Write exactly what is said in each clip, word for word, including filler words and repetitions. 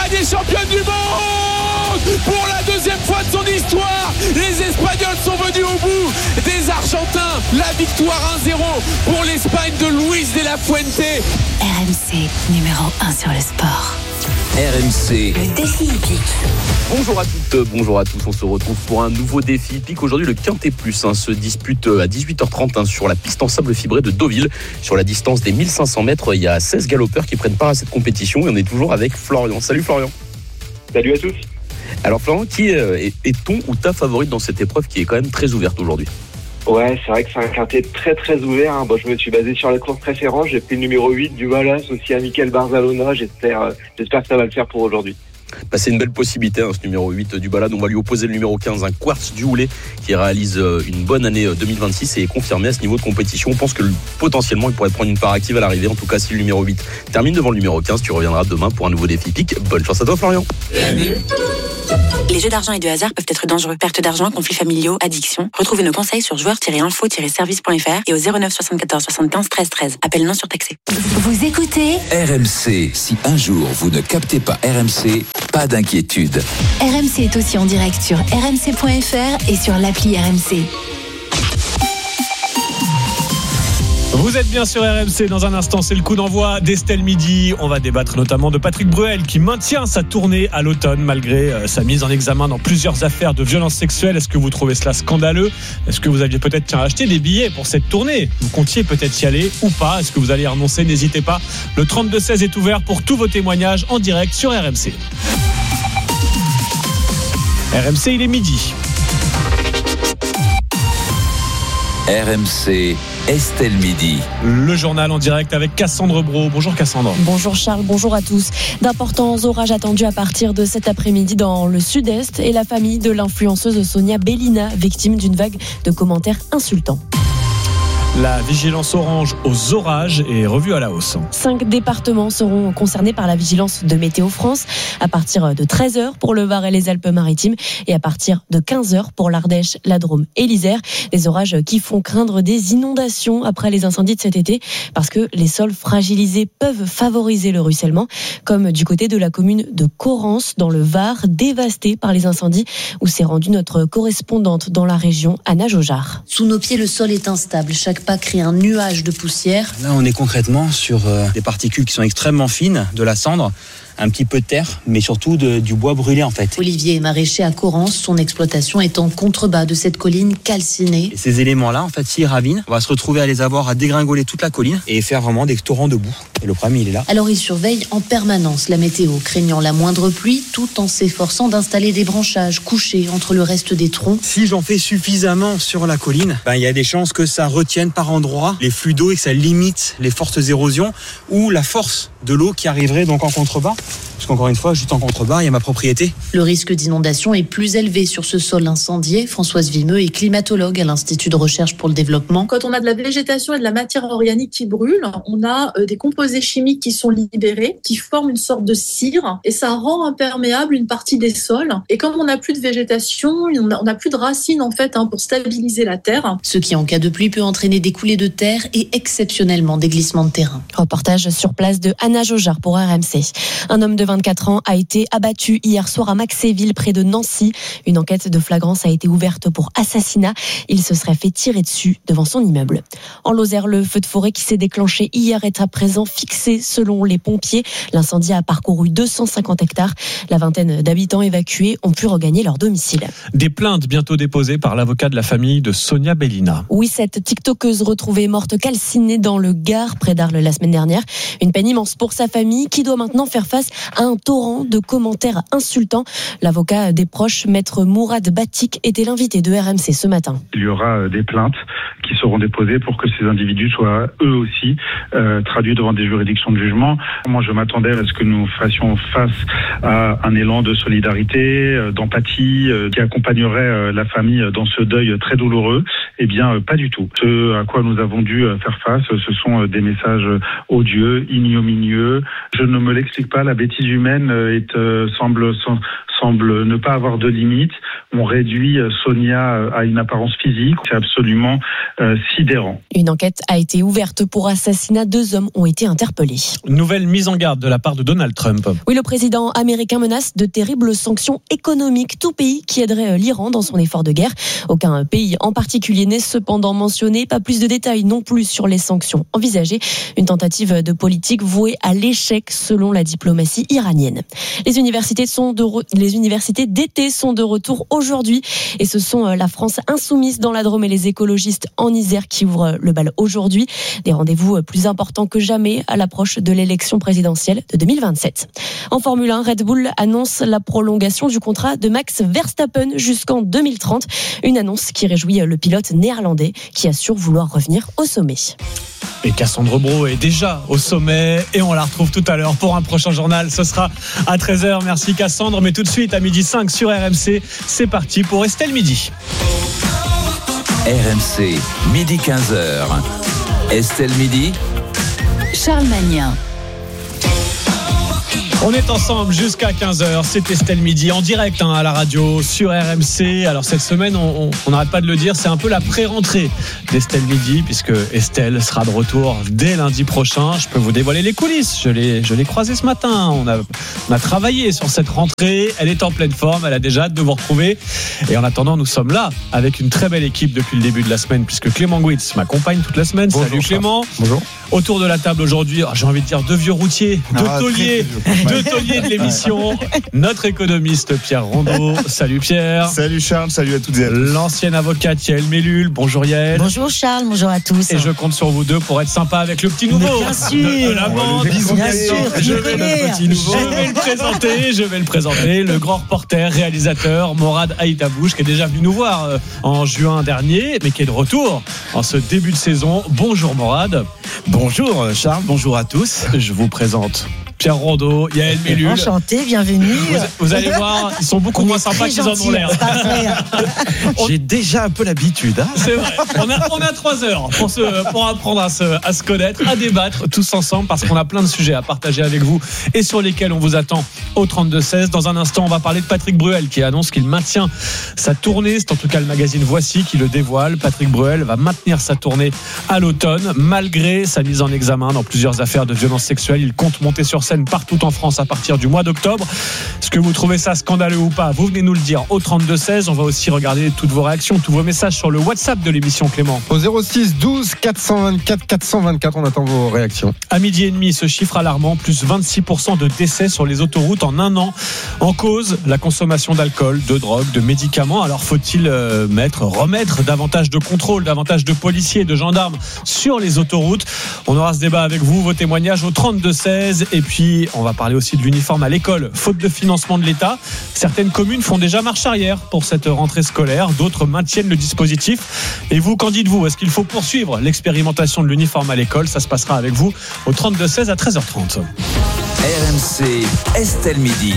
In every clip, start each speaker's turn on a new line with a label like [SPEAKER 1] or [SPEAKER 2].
[SPEAKER 1] L'Espagne est championne du monde pour la deuxième fois de son histoire. Les Espagnols sont venus au bout des Argentins. La victoire un zéro pour l'Espagne de Luis de la Fuente.
[SPEAKER 2] R M C, numéro un sur le sport.
[SPEAKER 3] R M C.
[SPEAKER 2] Le défi hippique.
[SPEAKER 3] Bonjour à toutes, bonjour à tous. On se retrouve pour un nouveau défi hippique. Aujourd'hui, le Quintet Plus hein, se dispute à dix-huit heures trente hein, sur la piste en sable fibré de Deauville. Sur la distance des mille cinq cents mètres, il y a seize galopeurs qui prennent part à cette compétition. Et on est toujours avec Florian. Salut Florian.
[SPEAKER 4] Salut à tous.
[SPEAKER 3] Alors Florian, qui est, est ton ou ta favorite dans cette épreuve qui est quand même très ouverte aujourd'hui?
[SPEAKER 4] Ouais, c'est vrai que c'est un quintet très très ouvert. Hein. Bon, je me suis basé sur la course préférence. J'ai pris le numéro huit du Valas, aussi à Michael Barzalona. J'espère, euh, j'espère que ça va le faire pour aujourd'hui.
[SPEAKER 3] Bah, c'est une belle possibilité, hein, ce numéro huit du Balade. On va lui opposer le numéro quinze, un Quartz du Houlet, qui réalise une bonne année deux mille vingt-six et est confirmé à ce niveau de compétition. On pense que potentiellement il pourrait prendre une part active à l'arrivée. En tout cas, si le numéro huit termine devant le numéro quinze, tu reviendras demain pour un nouveau défi hippique. Bonne chance à toi Florian.
[SPEAKER 2] Les jeux d'argent et de hasard peuvent être dangereux. Perte d'argent, conflits familiaux, addiction. Retrouvez nos conseils sur joueurs tiret info tiret service point f r et au zéro neuf soixante-quatorze soixante-quinze treize treize. Appel non surtaxé.
[SPEAKER 5] Vous écoutez
[SPEAKER 6] R M C. Si un jour vous ne captez pas R M C, pas d'inquiétude.
[SPEAKER 5] R M C est aussi en direct sur r m c point f r et sur l'appli R M C.
[SPEAKER 7] Vous êtes bien sur R M C. Dans un instant, c'est le coup d'envoi d'Estelle Midi. On va débattre notamment de Patrick Bruel qui maintient sa tournée à l'automne malgré euh, sa mise en examen dans plusieurs affaires de violences sexuelles. Est-ce que vous trouvez cela scandaleux? Est-ce que vous aviez peut-être tiens, acheté des billets pour cette tournée? Vous comptiez peut-être y aller ou pas? Est-ce que vous allez y renoncer? N'hésitez pas. Le trente-deux seize est ouvert pour tous vos témoignages en direct sur R M C. R M C, il est midi.
[SPEAKER 6] R M C, Estelle Midi.
[SPEAKER 7] Le journal en direct avec Cassandre Brault. Bonjour Cassandre.
[SPEAKER 8] Bonjour Charles, bonjour à tous. D'importants orages attendus à partir de cet après-midi dans le sud-est et la famille de l'influenceuse Sonia Bellina, victime d'une vague de commentaires insultants.
[SPEAKER 7] La vigilance orange aux orages est revue à la hausse.
[SPEAKER 8] Cinq départements seront concernés par la vigilance de Météo France à partir de treize heures pour le Var et les Alpes-Maritimes et à partir de quinze heures pour l'Ardèche, la Drôme et l'Isère. Des orages qui font craindre des inondations après les incendies de cet été parce que les sols fragilisés peuvent favoriser le ruissellement, comme du côté de la commune de Corrence dans le Var, dévastée par les incendies où s'est rendue notre correspondante dans la région, Anna Jaugeard.
[SPEAKER 9] Sous nos pieds, le sol est instable. Chaque pas crée un nuage de poussière.
[SPEAKER 10] Là, on est concrètement sur euh, des particules qui sont extrêmement fines, de la cendre, un petit peu de terre, mais surtout de, du bois brûlé en fait.
[SPEAKER 9] Olivier est maraîcher à Corrence, son exploitation est en contrebas de cette colline calcinée.
[SPEAKER 10] Et ces éléments-là, en fait, s'ils ravinent, on va se retrouver à les avoir à dégringoler toute la colline et faire vraiment des torrents de boue. Et le problème, il est là.
[SPEAKER 9] Alors il surveille en permanence la météo, craignant la moindre pluie, tout en s'efforçant d'installer des branchages couchés entre le reste des troncs.
[SPEAKER 10] Si j'en fais suffisamment sur la colline, ben, il y a des chances que ça retienne par endroits les flux d'eau et que ça limite les fortes érosions ou la force de l'eau qui arriverait donc en contrebas. Parce qu'encore une fois, juste en contrebas, il y a ma propriété.
[SPEAKER 9] Le risque d'inondation est plus élevé sur ce sol incendié. Françoise Vimeux est climatologue à l'Institut de recherche pour le développement.
[SPEAKER 11] Quand on a de la végétation et de la matière organique qui brûle, on a des composés chimiques qui sont libérés, qui forment une sorte de cire, et ça rend imperméable une partie des sols. Et comme on n'a plus de végétation, on n'a plus de racines en fait hein, pour stabiliser la terre.
[SPEAKER 9] Ce qui, en cas de pluie, peut entraîner des coulées de terre et exceptionnellement des glissements de terrain.
[SPEAKER 8] Reportage sur place de Anna Jaugeard pour R M C. Un homme de vingt-quatre ans a été abattu hier soir à Maxéville, près de Nancy. Une enquête de flagrance a été ouverte pour assassinat. Il se serait fait tirer dessus devant son immeuble. En Lozère, le feu de forêt qui s'est déclenché hier est à présent fixé selon les pompiers. L'incendie a parcouru deux cent cinquante hectares. La vingtaine d'habitants évacués ont pu regagner leur domicile.
[SPEAKER 7] Des plaintes bientôt déposées par l'avocat de la famille de Sonia Bellina.
[SPEAKER 8] Oui, cette tiktokeuse retrouvée morte calcinée dans le Gard, près d'Arles la semaine dernière. Une peine immense pour sa famille qui doit maintenant faire face à un torrent de commentaires insultants. L'avocat des proches, maître Mourad Batik, était l'invité de R M C ce matin.
[SPEAKER 12] Il y aura des plaintes qui seront déposées pour que ces individus soient eux aussi euh, traduits devant des juridictions de jugement. Moi, je m'attendais à ce que nous fassions face à un élan de solidarité, d'empathie, euh, qui accompagnerait euh, la famille dans ce deuil très douloureux. Eh bien, euh, pas du tout. Ce à quoi nous avons dû faire face, ce sont des messages odieux, ignominieux. Je ne me l'explique pas, la la bêtise humaine est, euh, semble, semble ne pas avoir de limite. On réduit Sonia à une apparence physique. C'est absolument euh, sidérant.
[SPEAKER 8] Une enquête a été ouverte pour assassinat. Deux hommes ont été interpellés.
[SPEAKER 7] Nouvelle mise en garde de la part de Donald Trump.
[SPEAKER 8] Oui, le président américain menace de terribles sanctions économiques. Tout pays qui aiderait l'Iran dans son effort de guerre. Aucun pays en particulier n'est cependant mentionné. Pas plus de détails non plus sur les sanctions envisagées. Une tentative de politique vouée à l'échec selon la diplomatie iranienne. Les universités sont de re... les universités d'été sont de retour aujourd'hui et ce sont la France insoumise dans la Drôme et les écologistes en Isère qui ouvrent le bal aujourd'hui. Des rendez-vous plus importants que jamais à l'approche de l'élection présidentielle de deux mille vingt-sept. En Formule un, Red Bull annonce la prolongation du contrat de Max Verstappen jusqu'en deux mille trente. Une annonce qui réjouit le pilote néerlandais qui assure vouloir revenir au sommet.
[SPEAKER 7] Et Cassandre Bro est déjà au sommet et on la retrouve tout à l'heure pour un prochain journal. Ce sera à treize heures. Merci Cassandre. Mais tout de suite à midi cinq sur R M C, c'est parti pour Estelle Midi.
[SPEAKER 6] R M C, midi quinze heures. Estelle Midi.
[SPEAKER 5] Charles Magnin.
[SPEAKER 7] On est ensemble jusqu'à quinze heures, c'est Estelle Midi en direct hein, à la radio sur R M C. Alors cette semaine, on n'arrête pas de le dire, c'est un peu la pré-rentrée d'Estelle Midi puisque Estelle sera de retour dès lundi prochain. Je peux vous dévoiler les coulisses, je l'ai, je l'ai croisée ce matin, on a, on a travaillé sur cette rentrée, elle est en pleine forme, elle a déjà hâte de vous retrouver. Et en attendant, nous sommes là avec une très belle équipe depuis le début de la semaine puisque Clément Gouitz m'accompagne toute la semaine. Bonjour, salut Clément.
[SPEAKER 13] Bonjour.
[SPEAKER 7] Autour de la table aujourd'hui, j'ai envie de dire deux vieux routiers, deux ah, tauliers, deux tauliers de l'émission. Notre économiste Pierre Rondeau. Salut Pierre.
[SPEAKER 13] Salut Charles, salut à toutes et à tous.
[SPEAKER 7] L'ancienne avocate Yael Mellul. Bonjour Yael.
[SPEAKER 14] Bonjour Charles, bonjour à tous.
[SPEAKER 7] Et je compte sur vous deux pour être sympa avec le petit nouveau.
[SPEAKER 14] Mais bien sûr.
[SPEAKER 7] De, de la bande.
[SPEAKER 14] Bien sûr.
[SPEAKER 7] Je vais, le petit nouveau. je vais le présenter. Je vais le présenter. Le grand reporter, réalisateur Morad Aïtabouche qui est déjà venu nous voir en juin dernier, mais qui est de retour en ce début de saison. Bonjour Morad.
[SPEAKER 13] Bonjour Charles, bonjour à tous.
[SPEAKER 7] Je vous présente Pierre Rondeau, Yael Mellul.
[SPEAKER 14] Enchanté, bienvenue.
[SPEAKER 7] Vous, vous allez voir, ils sont beaucoup moins sympas qu'ils en ont l'air.
[SPEAKER 13] J'ai déjà un peu l'habitude. Hein.
[SPEAKER 7] C'est vrai. On a, on a trois heures pour, se, pour apprendre à se, à se connaître, à débattre tous ensemble parce qu'on a plein de sujets à partager avec vous et sur lesquels on vous attend au trente-deux seize. Dans un instant, on va parler de Patrick Bruel qui annonce qu'il maintient sa tournée. C'est en tout cas le magazine Voici qui le dévoile. Patrick Bruel va maintenir sa tournée à l'automne malgré sa mise en examen dans plusieurs affaires de violences sexuelles. Il compte monter sur scène partout en France à partir du mois d'octobre. Est-ce que vous trouvez ça scandaleux ou pas? Vous venez nous le dire au trente-deux seize. On va aussi regarder toutes vos réactions, tous vos messages sur le WhatsApp de l'émission Clément.
[SPEAKER 13] Au zéro six douze quatre cent vingt-quatre quatre cent vingt-quatre, on attend vos réactions.
[SPEAKER 7] À midi et demi, ce chiffre alarmant, plus vingt-six pour cent de décès sur les autoroutes en un an. En cause, la consommation d'alcool, de drogue, de médicaments. Alors faut-il euh, mettre, remettre davantage de contrôle, davantage de policiers, de gendarmes sur les autoroutes? On aura ce débat avec vous, vos témoignages au trente-deux seize. Et puis on va parler aussi de l'uniforme à l'école. Faute de financement de l'État, certaines communes font déjà marche arrière pour cette rentrée scolaire. D'autres maintiennent le dispositif. Et vous, qu'en dites-vous? Est-ce qu'il faut poursuivre l'expérimentation de l'uniforme à l'école? Ça se passera avec vous au trente-deux seize à treize heures trente.
[SPEAKER 6] R M C, Estelle Midi.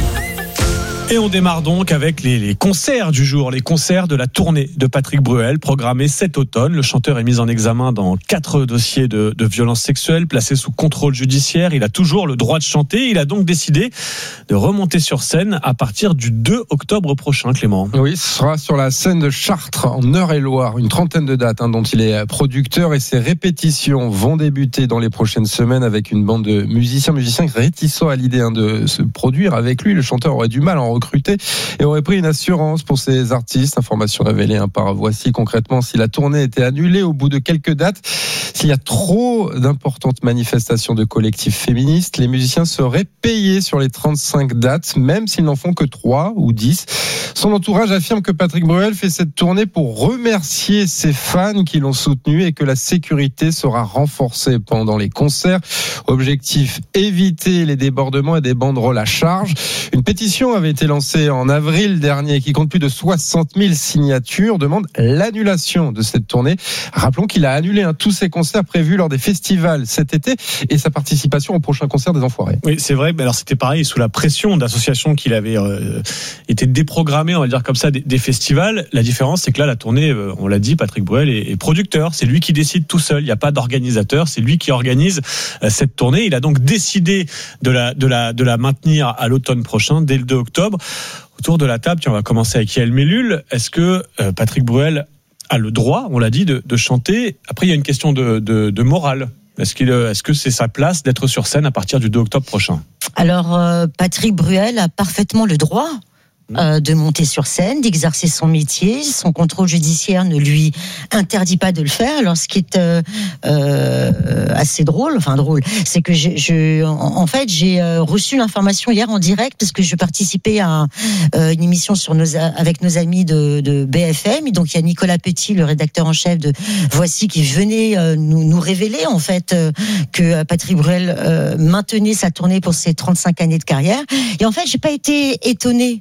[SPEAKER 7] Et on démarre donc avec les, les concerts du jour, les concerts de la tournée de Patrick Bruel, programmés cet automne. Le chanteur est mis en examen dans quatre dossiers de, de violences sexuelles, placé sous contrôle judiciaire. Il a toujours le droit de chanter. Il a donc décidé de remonter sur scène à partir du deux octobre prochain, Clément.
[SPEAKER 13] Oui, ce sera sur la scène de Chartres, en Eure-et-Loire. Une trentaine de dates hein, dont il est producteur et ses répétitions vont débuter dans les prochaines semaines avec une bande de musiciens, musiciens réticents à l'idée hein, de se produire avec lui. Le chanteur aurait du mal à en recruté et aurait pris une assurance pour ces artistes. Information révélée hein, par Voici. Concrètement, si la tournée était annulée au bout de quelques dates, s'il y a trop d'importantes manifestations de collectifs féministes, les musiciens seraient payés sur les trente-cinq dates, même s'ils n'en font que trois ou dix. Son entourage affirme que Patrick Bruel fait cette tournée pour remercier ses fans qui l'ont soutenu et que la sécurité sera renforcée pendant les concerts. Objectif, éviter les débordements et des banderoles à charge. Une pétition avait été été lancé en avril dernier, qui compte plus de soixante mille signatures, demande l'annulation de cette tournée. Rappelons qu'il a annulé hein, tous ses concerts prévus lors des festivals cet été et sa participation au prochain concert des Enfoirés.
[SPEAKER 7] Oui, c'est vrai. Mais alors c'était pareil sous la pression d'associations qu'il avait euh, été déprogrammé, on va dire comme ça, des, des festivals. La différence, c'est que là, la tournée, euh, on l'a dit, Patrick Bruel est, est producteur. C'est lui qui décide tout seul. Il n'y a pas d'organisateur. C'est lui qui organise euh, cette tournée. Il a donc décidé de la, de la, de la maintenir à l'automne prochain, dès le deux octobre. Autour de la table, tiens, on va commencer avec Yael Mellul. Est-ce que euh, Patrick Bruel a le droit, on l'a dit, de, de chanter? Après, il y a une question de, de, de morale. Est-ce, qu'il, est-ce que c'est sa place d'être sur scène à partir du deux octobre prochain?
[SPEAKER 14] Alors, euh, Patrick Bruel a parfaitement le droit Euh, de monter sur scène, d'exercer son métier. Son contrôle judiciaire ne lui interdit pas de le faire. Alors, ce qui est euh, euh, assez drôle, enfin drôle, c'est que je, je en, en fait, j'ai euh, reçu l'information hier en direct parce que je participais à euh, une émission sur nos, avec nos amis de, de B F M. Donc, il y a Nicolas Petit, le rédacteur en chef de Voici, qui venait euh, nous, nous révéler en fait euh, que Patrick Bruel euh, maintenait sa tournée pour ses trente-cinq années de carrière. Et en fait, j'ai pas été étonnée.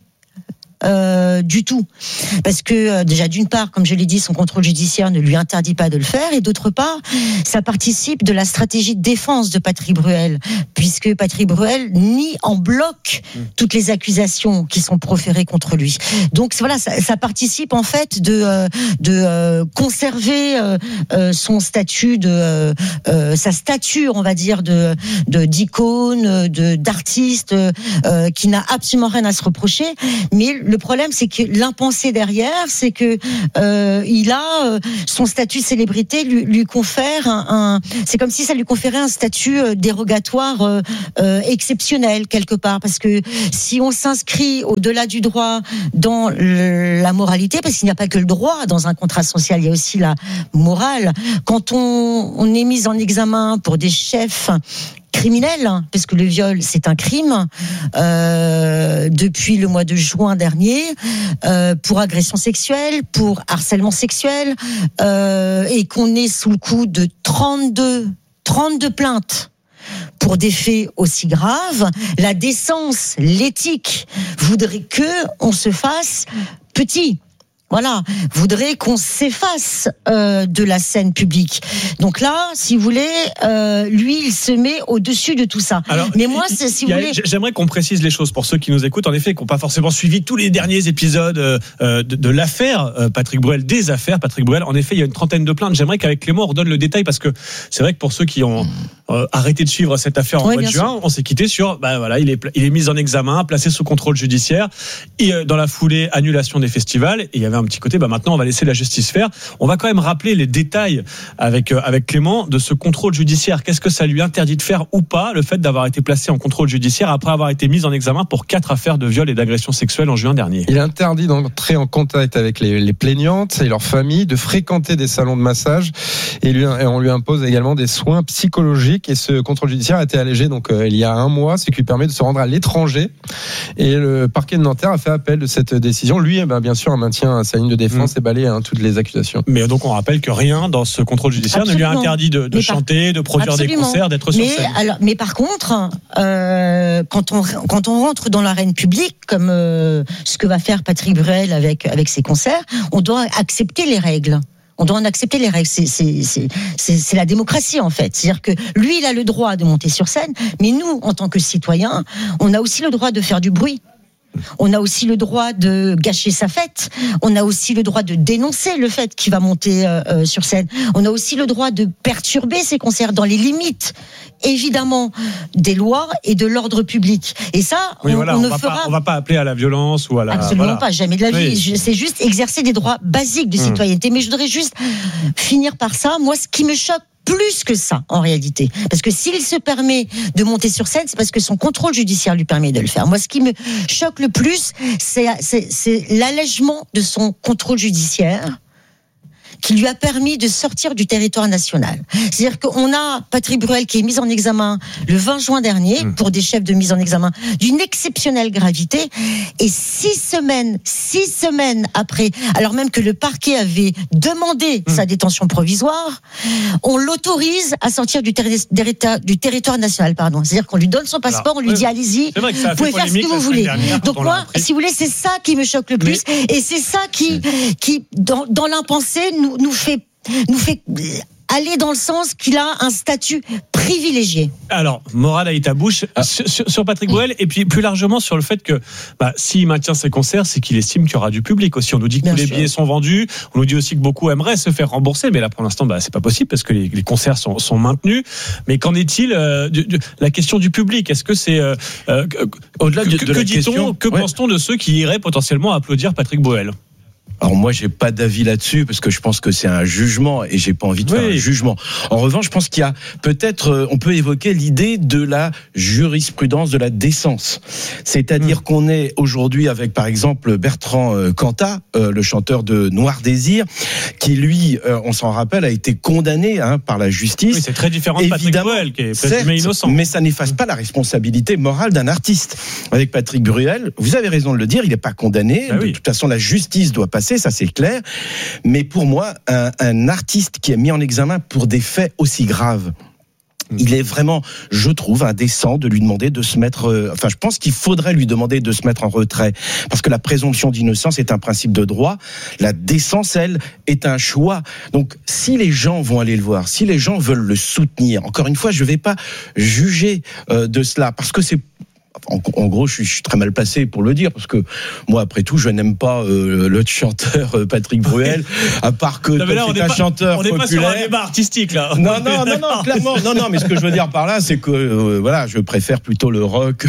[SPEAKER 14] Euh, du tout, parce que euh, déjà d'une part, comme je l'ai dit, son contrôle judiciaire ne lui interdit pas de le faire, et d'autre part, ça participe de la stratégie de défense de Patrick Bruel, puisque Patrick Bruel nie en bloc toutes les accusations qui sont proférées contre lui. Donc voilà, ça, ça participe en fait de euh, de euh, conserver euh, euh, son statut de euh, euh, sa stature, on va dire, de de d'icône, de d'artiste, euh, qui n'a absolument rien à se reprocher, mais le problème, c'est que l'impensé derrière, c'est que euh, il a euh, son statut de célébrité lui, lui confère un, un. C'est comme si ça lui conférait un statut euh, dérogatoire euh, euh, exceptionnel quelque part, parce que si on s'inscrit au-delà du droit dans le, la moralité, parce qu'il n'y a pas que le droit dans un contrat social, il y a aussi la morale. Quand on, on est mis en examen pour des chefs criminel, parce que le viol c'est un crime, euh, depuis le mois de juin dernier, euh, pour agression sexuelle, pour harcèlement sexuel, euh, et qu'on est sous le coup de trente-deux, trente-deux plaintes pour des faits aussi graves, la décence, l'éthique voudrait que on se fasse petit. Voilà, voudrait qu'on s'efface euh, de la scène publique. Donc là, si vous voulez, euh, lui, il se met au-dessus de tout ça. Alors, mais moi, c'est, si vous
[SPEAKER 7] a,
[SPEAKER 14] voulez,
[SPEAKER 7] j'aimerais qu'on précise les choses pour ceux qui nous écoutent, en effet, qui n'ont pas forcément suivi tous les derniers épisodes euh, de, de l'affaire euh, Patrick Bruel, des affaires Patrick Bruel. En effet, il y a une trentaine de plaintes. J'aimerais qu'avec Clément, on redonne le détail, parce que c'est vrai que pour ceux qui ont euh, arrêté de suivre cette affaire en
[SPEAKER 14] oui,
[SPEAKER 7] mois de juin, sûr. on s'est quitté sur, bah voilà, il est, il est mis en examen, placé sous contrôle judiciaire, et euh, dans la foulée, annulation des festivals. Et il y avait un petit côté, bah maintenant, on va laisser la justice faire. On va quand même rappeler les détails avec euh, avec Clément de ce contrôle judiciaire. Qu'est-ce que ça lui interdit de faire ou pas, le fait d'avoir été placé en contrôle judiciaire après avoir été mis en examen pour quatre affaires de viol et d'agression sexuelle en juin dernier?
[SPEAKER 13] Il est interdit d'entrer en contact avec les, les plaignantes et leurs familles, de fréquenter des salons de massage, et, lui, et on lui impose également des soins psychologiques. Et ce contrôle judiciaire a été allégé donc euh, il y a un mois, ce qui lui permet de se rendre à l'étranger. Et le parquet de Nanterre a fait appel de cette décision. Lui, eh ben, bien sûr, maintient sa ligne de défense mmh. et balaye hein, toutes les accusations.
[SPEAKER 7] Mais donc on rappelle que rien dans ce contrôle judiciaire
[SPEAKER 14] Absolument.
[SPEAKER 7] ne lui a interdit de, de chanter, de produire
[SPEAKER 14] Absolument.
[SPEAKER 7] des concerts, d'être sur
[SPEAKER 14] mais,
[SPEAKER 7] scène.
[SPEAKER 14] Alors, mais par contre, euh, quand on quand on rentre dans l'arène publique, comme euh, ce que va faire Patrick Bruel avec avec ses concerts, on doit accepter les règles. On doit en accepter les règles. C'est, c'est, c'est, c'est, c'est la démocratie, en fait. C'est-à-dire que lui, il a le droit de monter sur scène, mais nous, en tant que citoyens, on a aussi le droit de faire du bruit. On a aussi le droit de gâcher sa fête. On a aussi le droit de dénoncer le fait qu'il va monter euh, sur scène. On a aussi le droit de perturber ses concerts dans les limites, évidemment, des lois et de l'ordre public. Et ça,
[SPEAKER 7] oui,
[SPEAKER 14] on,
[SPEAKER 7] voilà,
[SPEAKER 14] on
[SPEAKER 7] on
[SPEAKER 14] ne
[SPEAKER 7] va
[SPEAKER 14] fera
[SPEAKER 7] pas, on va pas appeler à la violence ou à la.
[SPEAKER 14] Absolument
[SPEAKER 7] voilà.
[SPEAKER 14] pas, jamais de la vie.
[SPEAKER 7] Oui.
[SPEAKER 14] C'est juste exercer des droits basiques de citoyenneté. Mmh. Mais je voudrais juste finir par ça. Moi, ce qui me choque plus que ça, en réalité. Parce que s'il se permet de monter sur scène, c'est parce que son contrôle judiciaire lui permet de le faire. Moi, ce qui me choque le plus, c'est, c'est, c'est l'allègement de son contrôle judiciaire, qui lui a permis de sortir du territoire national. C'est-à-dire qu'on a Patrick Bruel qui est mis en examen le vingt juin dernier mmh. pour des chefs de mise en examen d'une exceptionnelle gravité, et six semaines, six semaines après, alors même que le parquet avait demandé mmh. sa détention provisoire, on l'autorise à sortir du, terri- du territoire national, pardon. C'est-à-dire qu'on lui donne son passeport, alors, on lui dit allez-y, vous pouvez faire ce que vous voulez. Donc moi, si vous voulez, c'est ça qui me choque le plus, mais... et c'est ça qui, qui dans, dans l'impensé, nous, nous fait, nous fait aller dans le sens qu'il a un statut privilégié.
[SPEAKER 7] Alors, Morad Aïtabouche, ah. sur, sur Patrick Bruel, et puis plus largement sur le fait que bah, s'il maintient ses concerts, c'est qu'il estime qu'il y aura du public aussi. On nous dit que Bien tous sûr. les billets sont vendus, on nous dit aussi que beaucoup aimeraient se faire rembourser, mais là pour l'instant, bah, c'est pas possible parce que les, les concerts sont, sont maintenus. Mais qu'en est-il euh, de, de la question du public ? Est-ce que c'est euh, euh, au-delà de, que, de que la dit-on, question, que ouais. pense-t-on de ceux qui iraient potentiellement applaudir Patrick Bruel ?
[SPEAKER 15] Alors moi, j'ai pas d'avis là-dessus parce que je pense que c'est un jugement et j'ai pas envie de oui. faire un jugement. En revanche, je pense qu'il y a peut-être, on peut évoquer l'idée de la jurisprudence de la décence. C'est-à-dire mmh. qu'on est aujourd'hui avec, par exemple, Bertrand Cantat, euh, le chanteur de Noir Désir, qui lui, euh, on s'en rappelle, a été condamné hein, par la justice.
[SPEAKER 7] Oui, c'est très différent de Patrick Bruel, qui est présumé innocent.
[SPEAKER 15] Mais ça n'efface pas la responsabilité morale d'un artiste. Avec Patrick Bruel, vous avez raison de le dire, il n'est pas condamné. Bah oui. De toute façon, la justice doit passer. Ça c'est clair, mais pour moi, un, un artiste qui est mis en examen pour des faits aussi graves, il est vraiment, je trouve, indécent de lui demander de se mettre. Euh, enfin, je pense qu'il faudrait lui demander de se mettre en retrait, parce que la présomption d'innocence est un principe de droit. La décence, elle, est un choix. Donc, si les gens vont aller le voir, si les gens veulent le soutenir, encore une fois, je ne vais pas juger euh, de cela, parce que c'est En, en gros, je suis, je suis très mal placé pour le dire, parce que moi, après tout, je n'aime pas euh, le chanteur euh, Patrick Bruel, à part que
[SPEAKER 7] non, là,
[SPEAKER 15] c'est un
[SPEAKER 7] pas,
[SPEAKER 15] chanteur
[SPEAKER 7] on populaire. On n'est pas sur un débat artistique, là.
[SPEAKER 15] Non, non, non, non, clairement. Non, non, mais ce que je veux dire par là, c'est que, euh, voilà, je préfère plutôt le rock.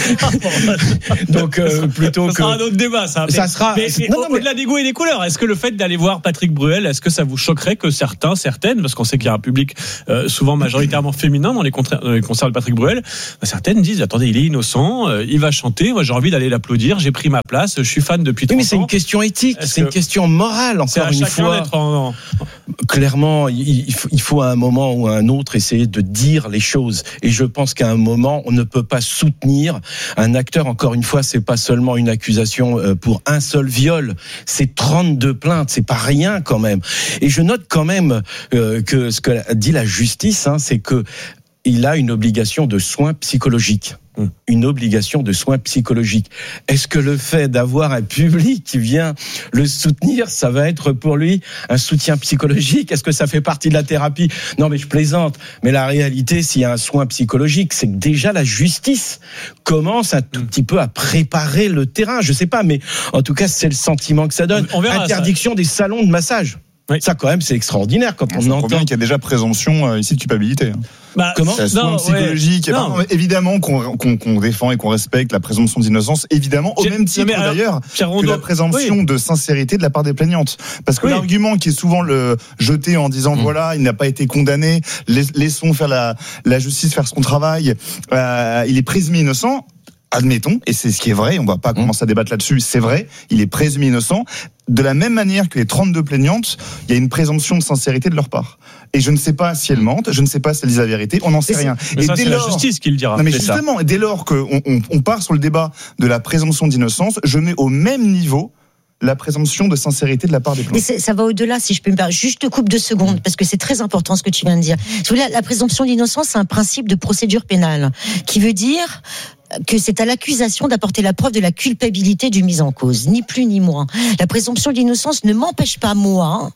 [SPEAKER 15] Donc, euh, plutôt
[SPEAKER 7] ça
[SPEAKER 15] que.
[SPEAKER 7] Ça sera un autre débat, ça. Mais,
[SPEAKER 15] ça sera.
[SPEAKER 7] Mais, mais, non, non, au-delà mais... des goûts et des couleurs, est-ce que le fait d'aller voir Patrick Bruel, est-ce que ça vous choquerait que certains, certaines, parce qu'on sait qu'il y a un public euh, souvent majoritairement féminin dans les, contra- dans les concerts de Patrick Bruel, bah, certaines disent, attendez, il est innocent, euh, il va chanter, moi j'ai envie d'aller l'applaudir, j'ai pris ma place, je suis fan depuis trente ans.
[SPEAKER 15] Oui, mais c'est une question éthique, Est-ce c'est une question morale, encore une fois. En... Clairement, il faut, il faut à un moment ou à un autre essayer de dire les choses. Et je pense qu'à un moment, on ne peut pas soutenir un acteur. Encore une fois, c'est pas seulement une accusation pour un seul viol, c'est trente-deux plaintes, c'est pas rien quand même. Et je note quand même euh, que ce que dit la justice, hein, c'est que il a une obligation de soins psychologiques. Une obligation de soins psychologiques. Est-ce que le fait d'avoir un public qui vient le soutenir, ça va être pour lui un soutien psychologique ? Est-ce que ça fait partie de la thérapie ? Non, mais je plaisante. Mais la réalité, s'il y a un soin psychologique, c'est que déjà la justice commence un tout petit peu à préparer le terrain. Je sais pas, mais en tout cas, c'est le sentiment que ça donne.
[SPEAKER 7] On verra
[SPEAKER 15] Interdiction
[SPEAKER 7] ça.
[SPEAKER 15] des salons de massage. Oui. Ça, quand même, c'est extraordinaire quand on, on entend
[SPEAKER 16] qu'il y a déjà présomption euh, ici de culpabilité.
[SPEAKER 7] Bah,
[SPEAKER 16] Comment ? C'est un soin psychologique. Ouais. Non. Évidemment qu'on, qu'on, qu'on défend et qu'on respecte la présomption d'innocence, évidemment, au même titre alors, d'ailleurs que la présomption oui. de sincérité de la part des plaignantes. Parce que oui. l'argument qui est souvent le jeté en disant mmh. voilà, il n'a pas été condamné, laissons faire la, la justice faire son travail, euh, il est présumé innocent. Admettons, et c'est ce qui est vrai, on va pas commencer à débattre là-dessus, c'est vrai, il est présumé innocent. De la même manière que les trente-deux plaignantes, il y a une présomption de sincérité de leur part. Et je ne sais pas si elles mentent, je ne sais pas si elles disent la vérité, on n'en sait rien.
[SPEAKER 7] Mais
[SPEAKER 16] et
[SPEAKER 7] ça,
[SPEAKER 16] dès
[SPEAKER 7] c'est
[SPEAKER 16] lors,
[SPEAKER 7] la justice qui le dira.
[SPEAKER 16] Non mais
[SPEAKER 7] c'est
[SPEAKER 16] justement,
[SPEAKER 7] ça.
[SPEAKER 16] Et dès lors qu'on on, on part sur le débat de la présomption d'innocence, je mets au même niveau la présomption de sincérité de la part des plaignants.
[SPEAKER 14] Mais ça va au-delà, si je peux me permettre. Juste te coupe deux secondes, parce que c'est très important ce que tu viens de dire. La, la présomption d'innocence, c'est un principe de procédure pénale, qui veut dire que c'est à l'accusation d'apporter la preuve de la culpabilité du mis en cause, ni plus ni moins. La présomption d'innocence ne m'empêche pas, moi,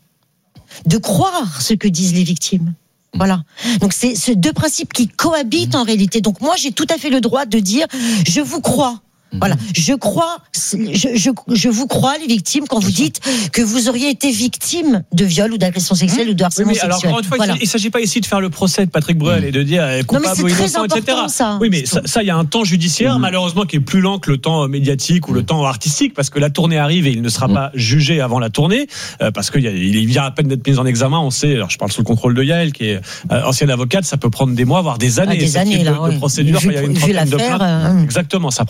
[SPEAKER 14] de croire ce que disent les victimes. Voilà. Donc c'est ces deux principes qui cohabitent en réalité. Donc moi, j'ai tout à fait le droit de dire « je vous crois ». Voilà, je crois, je, je, je vous crois les victimes quand vous dites que vous auriez été victime de viol ou d'agression sexuelle mmh. ou de harcèlement
[SPEAKER 7] oui, mais
[SPEAKER 14] sexuel.
[SPEAKER 7] Alors, encore une fois,
[SPEAKER 14] voilà.
[SPEAKER 7] il ne s'agit pas ici de faire le procès de Patrick Bruel mmh. et de dire eh, coupable ou innocent, et cetera.
[SPEAKER 14] Ça.
[SPEAKER 7] Oui, mais ça, ça, il y a un temps judiciaire, mmh. malheureusement, qui est plus lent que le temps médiatique ou le temps artistique, parce que la tournée arrive et il ne sera mmh. pas jugé avant la tournée, euh, parce qu'il il vient à peine d'être mis en examen. On sait, alors je parle sous le contrôle de Yael, qui est euh, ancienne avocate, ça peut prendre des mois, voire des années.
[SPEAKER 14] Ah, des années,
[SPEAKER 7] de,
[SPEAKER 14] là,
[SPEAKER 7] de
[SPEAKER 14] ouais.
[SPEAKER 7] procédure,
[SPEAKER 14] vu,
[SPEAKER 7] il y a une trentaine de plaintes.
[SPEAKER 14] euh...
[SPEAKER 7] Exactement, ça prendra beaucoup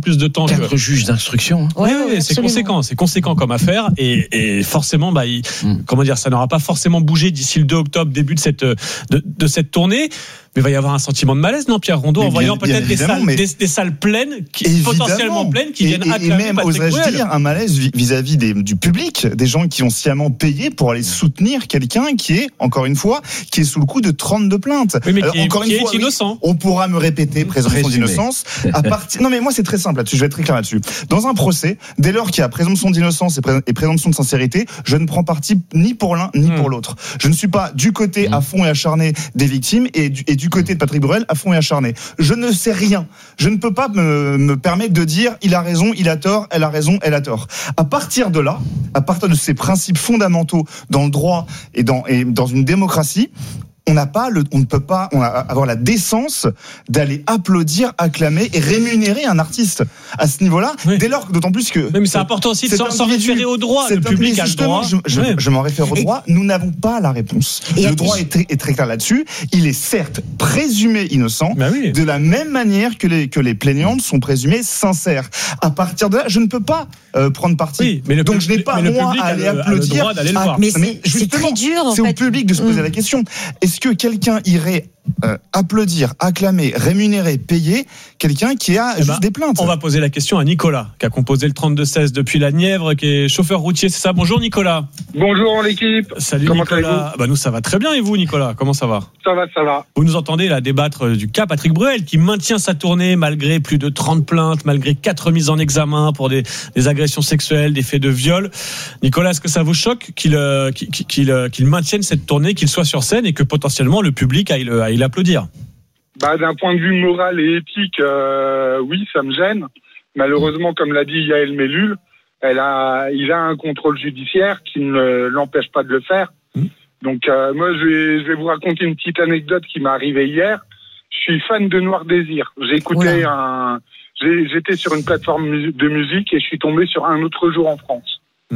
[SPEAKER 7] plus de temps.
[SPEAKER 15] Quatre que... juges d'instruction.
[SPEAKER 7] Oui, oui, oui, c'est conséquent, c'est conséquent comme affaire et, et forcément, bah, il, mm. comment dire, ça n'aura pas forcément bougé d'ici le deux octobre, début de cette de, de cette tournée. Mais il va y avoir un sentiment de malaise, non, Pierre Rondeau, en voyant peut-être des salles, mais... des, des salles pleines, qui, potentiellement pleines, qui viennent acclamer
[SPEAKER 16] et même,
[SPEAKER 7] Patrick
[SPEAKER 16] oserais-je
[SPEAKER 7] Bruel.
[SPEAKER 16] dire, un malaise vis-à-vis des, du public, des gens qui ont sciemment payé pour aller soutenir quelqu'un qui est, encore une fois, qui est sous le coup de trente-deux plaintes.
[SPEAKER 7] Oui, mais
[SPEAKER 16] Alors,
[SPEAKER 7] qui,
[SPEAKER 16] encore
[SPEAKER 7] qui
[SPEAKER 16] une
[SPEAKER 7] est
[SPEAKER 16] fois,
[SPEAKER 7] innocent.
[SPEAKER 16] Oui, on pourra me répéter présomption d'innocence. À partir, non, mais moi, c'est très simple là-dessus. Je vais être très clair là-dessus. Dans un procès, dès lors qu'il y a présomption d'innocence et, pré- et présomption de sincérité, je ne prends parti ni pour l'un ni mmh. pour l'autre. Je ne suis pas du côté mmh. à fond et acharné des victimes et du, et du côté de Patrick Bruel à fond et acharné. Je ne sais rien. Je ne peux pas me, me permettre de dire il a raison, il a tort, elle a raison, elle a tort. À partir de là, à partir de ces principes fondamentaux dans le droit et dans, et dans une démocratie, on n'a pas le, on ne peut pas on a, avoir la décence d'aller applaudir, acclamer et rémunérer un artiste à ce niveau-là. Oui. Dès lors, d'autant plus que.
[SPEAKER 7] Oui, mais c'est important aussi de s'en référer au droit. Le public a le droit.
[SPEAKER 16] Je, je, oui. je m'en réfère au droit. Et nous n'avons pas la réponse. Et le droit est très, est très clair là-dessus. Il est certes présumé innocent, bah oui. de la même manière que les que les plaignantes sont présumées sincères. À partir de là, je ne peux pas euh, prendre parti.
[SPEAKER 7] Oui, mais le
[SPEAKER 16] Donc
[SPEAKER 7] pub-
[SPEAKER 16] je n'ai pas moi à aller
[SPEAKER 7] le,
[SPEAKER 16] applaudir.
[SPEAKER 7] A le droit
[SPEAKER 16] à,
[SPEAKER 14] mais c'est, mais c'est très dur. En
[SPEAKER 16] c'est
[SPEAKER 14] fait.
[SPEAKER 16] au public de se poser mmh. la question. Est-ce que quelqu'un irait euh, applaudir, acclamer, rémunérer, payer quelqu'un qui a eh juste ben, des plaintes?
[SPEAKER 7] On va poser la question à Nicolas, qui a composé le trente-deux seize depuis la Nièvre, qui est chauffeur routier, c'est ça? Bonjour Nicolas.
[SPEAKER 17] Bonjour l'équipe.
[SPEAKER 7] Salut
[SPEAKER 17] Comment
[SPEAKER 7] Nicolas. Bah nous ça va très bien, et vous Nicolas, comment ça va?
[SPEAKER 17] Ça va, ça va.
[SPEAKER 7] Vous nous entendez là débattre du cas Patrick Bruel, qui maintient sa tournée malgré plus de trente plaintes, malgré quatre mises en examen pour des, des agressions sexuelles, des faits de viol. Nicolas, est-ce que ça vous choque qu'il, euh, qu'il, qu'il, euh, qu'il maintienne cette tournée, qu'il soit sur scène et que potentiellement le public aille, aille l'applaudir?
[SPEAKER 17] Bah, d'un point de vue moral et éthique, euh, oui, ça me gêne. Malheureusement, comme l'a dit Yael Mellul, elle a, il a un contrôle judiciaire qui ne l'empêche pas de le faire. Mmh. Donc, euh, moi, je vais, je vais vous raconter une petite anecdote qui m'est arrivée hier. Je suis fan de Noir Désir. J'ai écouté un, j'ai, j'étais sur une plateforme de musique et je suis tombé sur Un autre jour en France. Mmh.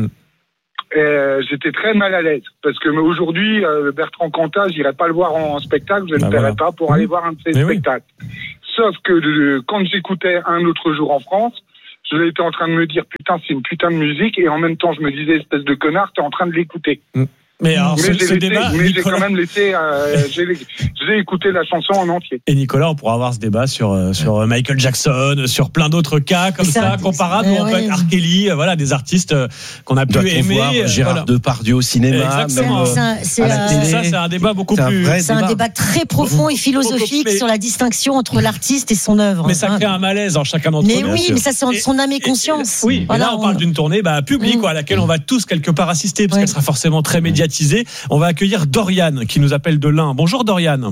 [SPEAKER 17] Et euh, j'étais très mal à l'aise parce que aujourd'hui euh, Bertrand Cantat, j'irai pas le voir en, en spectacle, je bah ne paierai voilà. pas pour mmh. aller voir un de ses Mais spectacles. Oui. Sauf que de, quand j'écoutais Un autre jour en France, j'étais en train de me dire putain c'est une putain de musique et en même temps je me disais espèce de connard, t'es en train de l'écouter. Mmh.
[SPEAKER 7] Mais, alors,
[SPEAKER 17] mais,
[SPEAKER 7] ce,
[SPEAKER 17] j'ai,
[SPEAKER 7] ce
[SPEAKER 17] laissé,
[SPEAKER 7] débat,
[SPEAKER 17] mais
[SPEAKER 7] Nicolas...
[SPEAKER 17] j'ai quand même laissé, euh, j'ai, j'ai écouté la chanson en entier.
[SPEAKER 7] Et Nicolas, on pourra avoir ce débat sur sur Michael Jackson, sur plein d'autres cas comme ça, ça comparables. En fait, R. Kelly, voilà, des artistes qu'on a pu aimer.
[SPEAKER 15] Voir Gérard voilà. Depardieu au cinéma,
[SPEAKER 7] exactement.
[SPEAKER 15] Même,
[SPEAKER 14] c'est, c'est,
[SPEAKER 15] à la télé.
[SPEAKER 7] Ça, c'est un débat beaucoup
[SPEAKER 14] c'est
[SPEAKER 7] plus.
[SPEAKER 14] Un c'est débat. un débat très profond et philosophique mais... sur la distinction entre l'artiste et son œuvre.
[SPEAKER 7] Mais ça crée un malaise en chacun d'entre
[SPEAKER 14] nous.
[SPEAKER 7] Mais
[SPEAKER 14] oui, mais ça c'est en son âme et conscience.
[SPEAKER 7] Oui, mais là on parle d'une tournée publique à laquelle on va tous quelque part assister parce qu'elle sera forcément très médiatisée. On va accueillir Dorian qui nous appelle de l'Ain. Bonjour Dorian.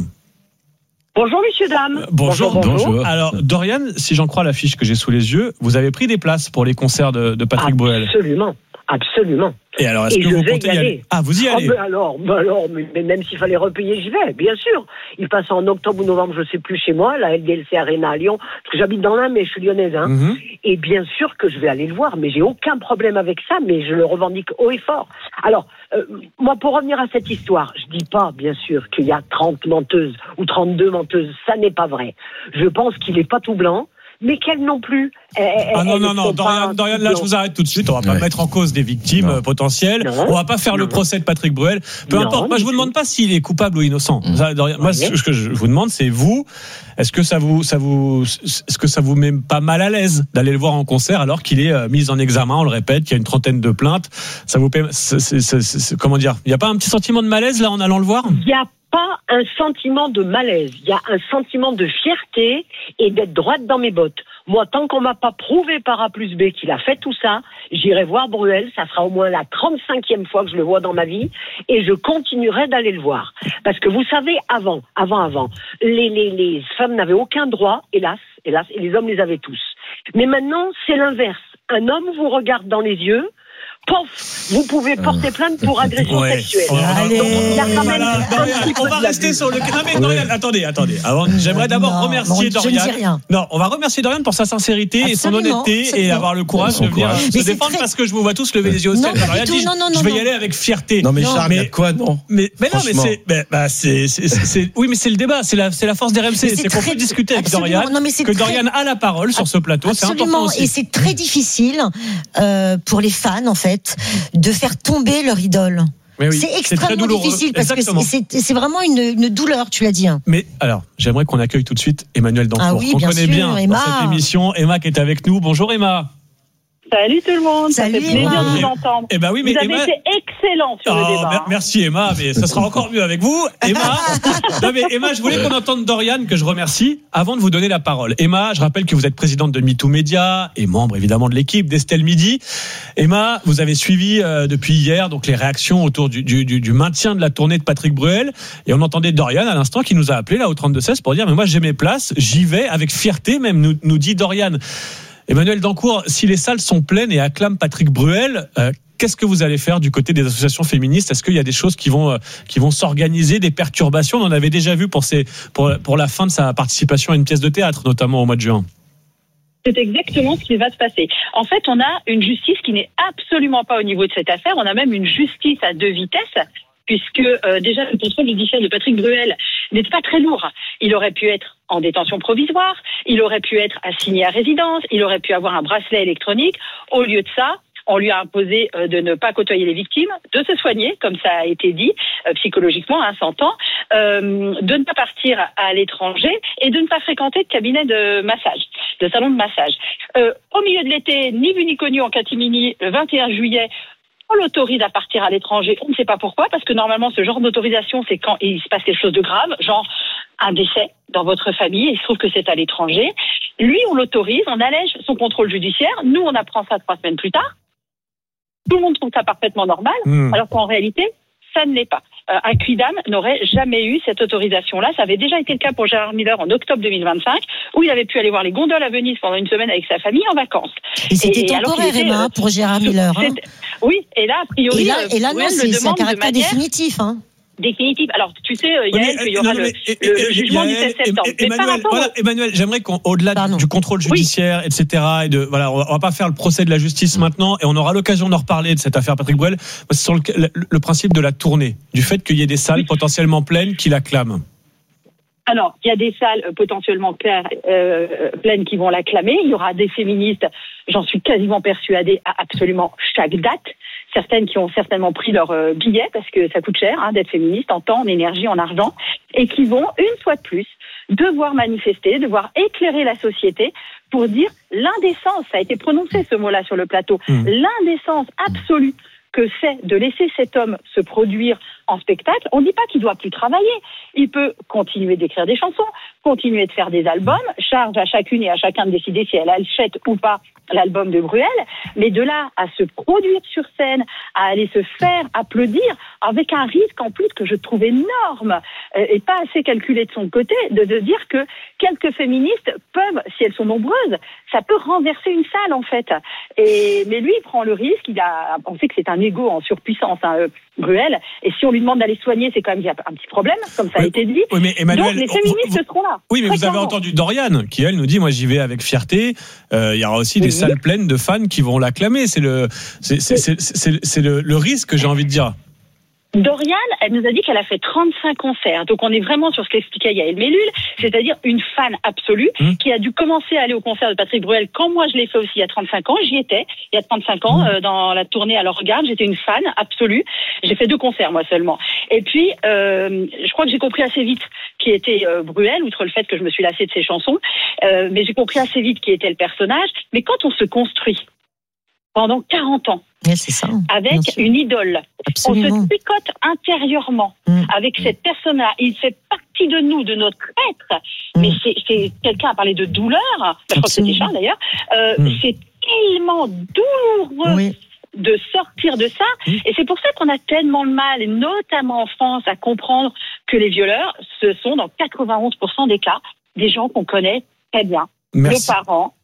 [SPEAKER 18] Bonjour messieurs dames.
[SPEAKER 7] Euh, bonjour, bonjour. bonjour. Alors Dorian, si j'en crois l'affiche que j'ai sous les yeux, vous avez pris des places pour les concerts de, de Patrick Bruel.
[SPEAKER 18] Absolument, absolument.
[SPEAKER 7] Et alors, est-ce
[SPEAKER 18] et
[SPEAKER 7] que vous comptez y aller,
[SPEAKER 18] aller
[SPEAKER 7] Ah, vous y allez
[SPEAKER 18] oh, ben alors, ben alors mais, mais même s'il fallait repayer, j'y vais, bien sûr. Il passe en octobre ou novembre, je sais plus, chez moi, la L D L C Arena à Lyon, parce que j'habite dans l'Ain, mais je suis lyonnaise. Hein. Mm-hmm. Et bien sûr que je vais aller le voir, mais j'ai aucun problème avec ça, mais je le revendique haut et fort. Alors, euh, moi, pour revenir à cette histoire, je dis pas, bien sûr, qu'il y a trente menteuses ou trente-deux menteuses, ça n'est pas vrai. Je pense qu'il est pas tout blanc, mais qu'elle non plus. Elle,
[SPEAKER 7] ah non, non, non, Dorian, Dorian, là, je vous arrête tout de suite. On va pas ouais. mettre en cause des victimes non. potentielles. Non. On va pas faire non. le procès de Patrick Bruel. Peu non, importe. Moi, je vous demande pas s'il est coupable ou innocent. Mmh. Ça, Dorian, moi, ce que je vous demande, c'est vous. Est-ce que ça vous, ça vous, est-ce que ça vous met pas mal à l'aise d'aller le voir en concert alors qu'il est euh, mis en examen, on le répète, qu'il y a une trentaine de plaintes. Ça vous, c'est, c'est, c'est, c'est, comment dire, il y a pas un petit sentiment de malaise là en allant le voir?
[SPEAKER 18] Il y a pas un sentiment de malaise. Il y a un sentiment de fierté et d'être droite dans mes bottes. Moi, tant qu'on m'a pas prouvé par A plus B qu'il a fait tout ça, j'irai voir Bruel, ça sera au moins la trente-cinquième fois que je le vois dans ma vie, et je continuerai d'aller le voir. Parce que vous savez, avant, avant, avant, les, les, les femmes n'avaient aucun droit, hélas, hélas, et les hommes les avaient tous. Mais maintenant, c'est l'inverse. Un homme vous regarde dans les yeux, pof, vous pouvez porter plainte pour agression
[SPEAKER 7] Ouais.
[SPEAKER 18] sexuelle.
[SPEAKER 7] Allez,
[SPEAKER 18] Donc, il y a quand même
[SPEAKER 7] voilà,
[SPEAKER 18] un
[SPEAKER 7] Dorian,
[SPEAKER 18] petit peu
[SPEAKER 7] on va
[SPEAKER 18] de
[SPEAKER 7] rester
[SPEAKER 18] l'abus.
[SPEAKER 7] sur le. Non mais Dorian, attendez, attendez. Avant, j'aimerais d'abord
[SPEAKER 14] Non,
[SPEAKER 7] remercier
[SPEAKER 14] non, je ne dis
[SPEAKER 7] Dorian.
[SPEAKER 14] rien.
[SPEAKER 7] Non, on va remercier Dorian pour sa sincérité et son
[SPEAKER 14] Absolument,
[SPEAKER 7] honnêteté et
[SPEAKER 14] absolument.
[SPEAKER 7] avoir le courage
[SPEAKER 15] Son
[SPEAKER 7] de venir
[SPEAKER 15] courage.
[SPEAKER 7] se
[SPEAKER 14] Mais c'est
[SPEAKER 7] défendre
[SPEAKER 14] très-
[SPEAKER 7] parce que je vous vois tous lever les yeux au ciel.
[SPEAKER 14] Non, pas
[SPEAKER 7] Dorian
[SPEAKER 14] du
[SPEAKER 7] dit,
[SPEAKER 14] tout. Non, non,
[SPEAKER 7] je
[SPEAKER 14] non,
[SPEAKER 7] vais
[SPEAKER 14] non.
[SPEAKER 7] y aller avec fierté.
[SPEAKER 15] Non mais
[SPEAKER 14] Non.
[SPEAKER 15] Charles, il y a quoi non
[SPEAKER 7] Mais, mais non, mais
[SPEAKER 15] Franchement.
[SPEAKER 7] c'est, ben, bah, c'est, c'est, c'est, c'est- oui, mais c'est le débat, c'est la, c'est la force d'R M C,
[SPEAKER 14] Mais
[SPEAKER 7] c'est,
[SPEAKER 14] c'est
[SPEAKER 7] qu'on
[SPEAKER 14] très-
[SPEAKER 7] peut discuter avec
[SPEAKER 14] absolument.
[SPEAKER 7] Dorian,
[SPEAKER 14] Non, mais c'est
[SPEAKER 7] que
[SPEAKER 14] très-
[SPEAKER 7] Dorian a la parole sur ce plateau, c'est important
[SPEAKER 14] Absolument,
[SPEAKER 7] aussi.
[SPEAKER 14] et c'est très difficile euh, pour les fans en fait de faire tomber leur idole.
[SPEAKER 7] Mais oui,
[SPEAKER 14] c'est
[SPEAKER 7] c'est
[SPEAKER 14] extrêmement
[SPEAKER 7] très douloureux.
[SPEAKER 14] difficile parce
[SPEAKER 7] Exactement.
[SPEAKER 14] que c'est, c'est, c'est vraiment une, une douleur, tu l'as dit. hein.
[SPEAKER 7] Mais alors, j'aimerais qu'on accueille tout de suite Emmanuel Dancourt,
[SPEAKER 14] Ah oui,
[SPEAKER 7] qu'on
[SPEAKER 14] bien
[SPEAKER 7] connaît
[SPEAKER 14] sûr,
[SPEAKER 7] bien
[SPEAKER 14] Emma.
[SPEAKER 7] dans cette émission. Emma qui est avec nous. Bonjour Emma.
[SPEAKER 19] Salut tout le monde,
[SPEAKER 14] Salut,
[SPEAKER 19] ça fait plaisir
[SPEAKER 14] Emma.
[SPEAKER 19] de vous entendre.
[SPEAKER 7] Eh ben oui, mais
[SPEAKER 19] vous avez
[SPEAKER 7] Emma-
[SPEAKER 19] été excellent sur
[SPEAKER 7] Oh,
[SPEAKER 19] le débat.
[SPEAKER 7] mer- merci Emma, mais ça sera encore mieux avec vous. Emma, non mais Emma, je voulais qu'on entende Dorian, que je remercie, avant de vous donner la parole. Emma, je rappelle que vous êtes présidente de MeToo Média et membre évidemment de l'équipe d'Estelle Midi. Emma, vous avez suivi euh, depuis hier donc les réactions autour du, du, du, du maintien de la tournée de Patrick Bruel, et on entendait Dorian à l'instant qui nous a appelé là au trente-deux seize pour dire mais moi j'ai mes places, j'y vais avec fierté même, nous, nous dit Dorian. Emmanuel Dancourt, si les salles sont pleines et acclament Patrick Bruel, euh, qu'est-ce que vous allez faire du côté des associations féministes ? Est-ce qu'il y a des choses qui vont, euh, qui vont s'organiser, des perturbations ? On en avait déjà vu pour, ces, pour, pour la fin de sa participation à une pièce de théâtre, notamment au mois de juin.
[SPEAKER 19] C'est exactement ce qui va se passer. En fait, on a une justice qui n'est absolument pas au niveau de cette affaire. On a même une justice à deux vitesses, puisque euh, déjà le contrôle judiciaire de Patrick Bruel n'est pas très lourd. Il aurait pu être en détention provisoire, il aurait pu être assigné à résidence, il aurait pu avoir un bracelet électronique. Au lieu de ça, on lui a imposé euh, de ne pas côtoyer les victimes, de se soigner, comme ça a été dit, euh, psychologiquement, hein, s'entend, euh, de ne pas partir à l'étranger et de ne pas fréquenter de cabinet de massage, de salon de massage. Euh, au milieu de l'été, ni vu ni connu en catimini, le vingt et un juillet, on l'autorise à partir à l'étranger. On ne sait pas pourquoi, parce que normalement, ce genre d'autorisation, c'est quand il se passe quelque chose de grave, genre un décès dans votre famille, et il se trouve que c'est à l'étranger. Lui, on l'autorise, on allège son contrôle judiciaire. Nous, on apprend ça trois semaines plus tard. Tout le monde trouve ça parfaitement normal, mmh. alors qu'en réalité, ça ne l'est pas. Euh, un quidam n'aurait jamais eu cette autorisation-là. Ça avait déjà été le cas pour Gérard Miller en octobre deux mille vingt-cinq, où il avait pu aller voir les gondoles à Venise pendant une semaine avec sa famille en vacances.
[SPEAKER 14] Et c'était
[SPEAKER 19] et,
[SPEAKER 14] temporaire, Emma, euh, pour Gérard Miller. Hein.
[SPEAKER 19] Oui, et là, a priori,
[SPEAKER 14] et là, et là
[SPEAKER 19] euh,
[SPEAKER 14] non, c'est, c'est un caractère
[SPEAKER 19] de manière
[SPEAKER 14] définitif. Hein.
[SPEAKER 19] Définitive. Alors, tu sais, euh, Yael, qu'il y aura
[SPEAKER 7] non,
[SPEAKER 19] le,
[SPEAKER 7] mais,
[SPEAKER 19] le, le
[SPEAKER 7] et,
[SPEAKER 19] jugement
[SPEAKER 7] Yael,
[SPEAKER 19] du sept septembre.
[SPEAKER 7] Et, Emmanuel, voilà, au... Emmanuel, j'aimerais qu'au-delà Pardon. du contrôle judiciaire, oui. et cetera, et de, voilà, on va pas faire le procès de la justice mmh. maintenant, et on aura l'occasion d'en reparler de cette affaire Patrick Bruel. C'est sur le, le, le principe de la tournée, du fait qu'il y ait des salles oui. potentiellement pleines qui l'acclament.
[SPEAKER 19] Alors, il y a des salles euh, potentiellement claires, euh, pleines qui vont l'acclamer. Il y aura des féministes, j'en suis quasiment persuadée, à absolument chaque date. Certaines qui ont certainement pris leur euh, billet, parce que ça coûte cher hein, d'être féministe, en temps, en énergie, en argent, et qui vont, une fois de plus, devoir manifester, devoir éclairer la société pour dire l'indécence, ça a été prononcé ce mot-là sur le plateau, mmh. l'indécence absolue que c'est de laisser cet homme se produire en spectacle. On ne dit pas qu'il ne doit plus travailler. Il peut continuer d'écrire des chansons, continuer de faire des albums, charge à chacune et à chacun de décider si elle achète ou pas l'album de Bruel, mais de là à se produire sur scène, à aller se faire applaudir, avec un risque en plus que je trouve énorme et pas assez calculé de son côté, de, de dire que quelques féministes peuvent, si elles sont nombreuses, ça peut renverser une salle en fait. Et, mais lui, il prend le risque, il a, on sait que c'est un égo en surpuissance, hein, euh, Bruel, et si on lui demande d'aller soigner, c'est quand même qu'il y a un petit problème, comme ça a
[SPEAKER 7] oui,
[SPEAKER 19] été dit.
[SPEAKER 7] Oui, mais Emmanuel,
[SPEAKER 19] donc les féministes vous, seront là.
[SPEAKER 7] Oui, mais vous avez entendu Dorian, qui elle nous dit, moi j'y vais avec fierté, euh, il y aura aussi oui. des salles pleines de fans qui vont l'acclamer, c'est le, c'est, c'est, c'est, c'est, c'est le, le risque que j'ai envie de dire.
[SPEAKER 19] Dorian, elle nous a dit qu'elle a fait trente-cinq concerts. Donc on est vraiment sur ce qu'expliquait Yael Mellul, c'est-à-dire une fan absolue mmh. qui a dû commencer à aller au concert de Patrick Bruel quand moi je l'ai fait aussi il y a trente-cinq ans. J'y étais il y a trente-cinq ans euh, dans la tournée à leur regarde. J'étais une fan absolue. J'ai fait deux concerts moi seulement. Et puis euh, je crois que j'ai compris assez vite qui était euh, Bruel, outre le fait que je me suis lassée de ses chansons. Euh, mais j'ai compris assez vite qui était le personnage. Mais quand on se construit pendant quarante ans,
[SPEAKER 14] oui, c'est ça,
[SPEAKER 19] avec une idole.
[SPEAKER 14] Absolument.
[SPEAKER 19] On se picote intérieurement mmh. avec cette personne-là. Il fait partie de nous, de notre être. Mmh. Mais c'est, c'est quelqu'un a parlé de douleur. Enfin, je crois que c'était Charles d'ailleurs. Euh, mmh. C'est tellement douloureux. Oui. De sortir de ça. Mmh. Et c'est pour ça qu'on a tellement de mal, et notamment en France, à comprendre que les violeurs, ce sont dans quatre-vingt-onze pour cent des cas des gens qu'on connaît très bien. Merci. Nos parents,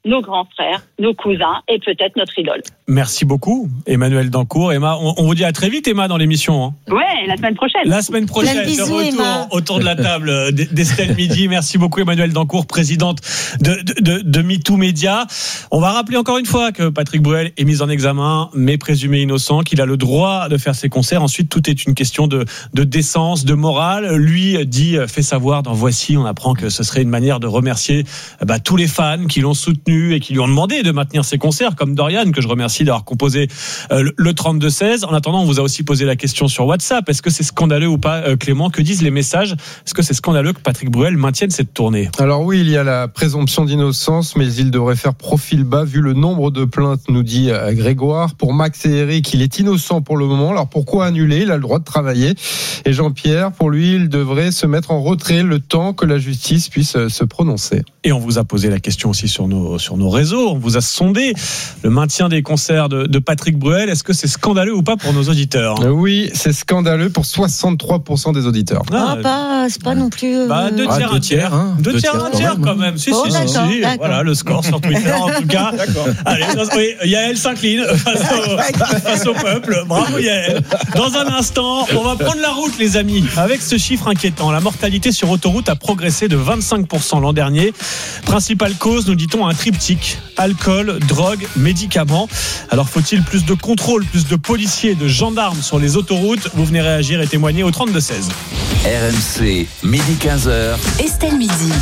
[SPEAKER 19] nos grands frères, nos cousins et peut-être notre idole.
[SPEAKER 7] Merci beaucoup, Emmanuel Dancourt. Emma, on, on vous dit à très vite, Emma, dans l'émission. Hein.
[SPEAKER 19] Ouais, la semaine prochaine.
[SPEAKER 7] La semaine prochaine,
[SPEAKER 14] bisous,
[SPEAKER 7] de retour
[SPEAKER 14] Emma.
[SPEAKER 7] autour de la table d'Estelle Midi. Merci beaucoup, Emmanuel Dancourt, présidente de, de, de, de MeToo Média. On va rappeler encore une fois que Patrick Bruel est mis en examen, mais présumé innocent, qu'il a le droit de faire ses concerts. Ensuite, tout est une question de, de décence, de morale. Lui dit, fait savoir dans Voici, on apprend que ce serait une manière de remercier bah, tous les fans qui l'ont soutenu et qui lui ont demandé de maintenir ses concerts, comme Dorian, que je remercie d'avoir composé euh, le trente-deux seize. En attendant, on vous a aussi posé la question sur WhatsApp. Est-ce que c'est scandaleux ou pas, euh, Clément? Que disent les messages? Est-ce que c'est scandaleux que Patrick Bruel maintienne cette tournée?
[SPEAKER 13] Alors oui, il y a la présomption d'innocence, mais il devrait faire profil bas vu le nombre de plaintes, nous dit euh, Grégoire. Pour Max et Eric, il est innocent pour le moment. Alors pourquoi annuler? Il a le droit de travailler. Et Jean-Pierre, pour lui, il devrait se mettre en retrait le temps que la justice puisse euh, se prononcer.
[SPEAKER 7] Et on vous a posé la question aussi sur nos, sur nos réseaux. On vous a sondé le maintien des concerts de, de Patrick Bruel. Est-ce que c'est scandaleux ou pas pour nos auditeurs?
[SPEAKER 13] Oui, c'est scandaleux pour soixante-trois pour cent des auditeurs.
[SPEAKER 14] Ah, ah pas, c'est pas non plus. Euh...
[SPEAKER 7] Bah, deux tiers, ah, deux tiers, hein. Deux, deux tiers, tiers, un tiers quand même. Si, oh, si, si, si. Voilà le score sur Twitter en tout cas. D'accord. Allez, oui, Yael s'incline face au, face au peuple. Bravo Yael. Dans un instant, on va prendre la route, les amis, avec ce chiffre inquiétant. La mortalité sur autoroute a progressé de vingt-cinq pour cent l'an dernier. Principale cause, nous dit-on, un triptyque: alcool, drogue, médicaments. Alors faut-il plus de contrôle, plus de policiers, de gendarmes sur les autoroutes? Vous venez réagir et témoigner au trente-deux seize.
[SPEAKER 6] R M C, midi quinze heures.
[SPEAKER 5] Estelle Midi.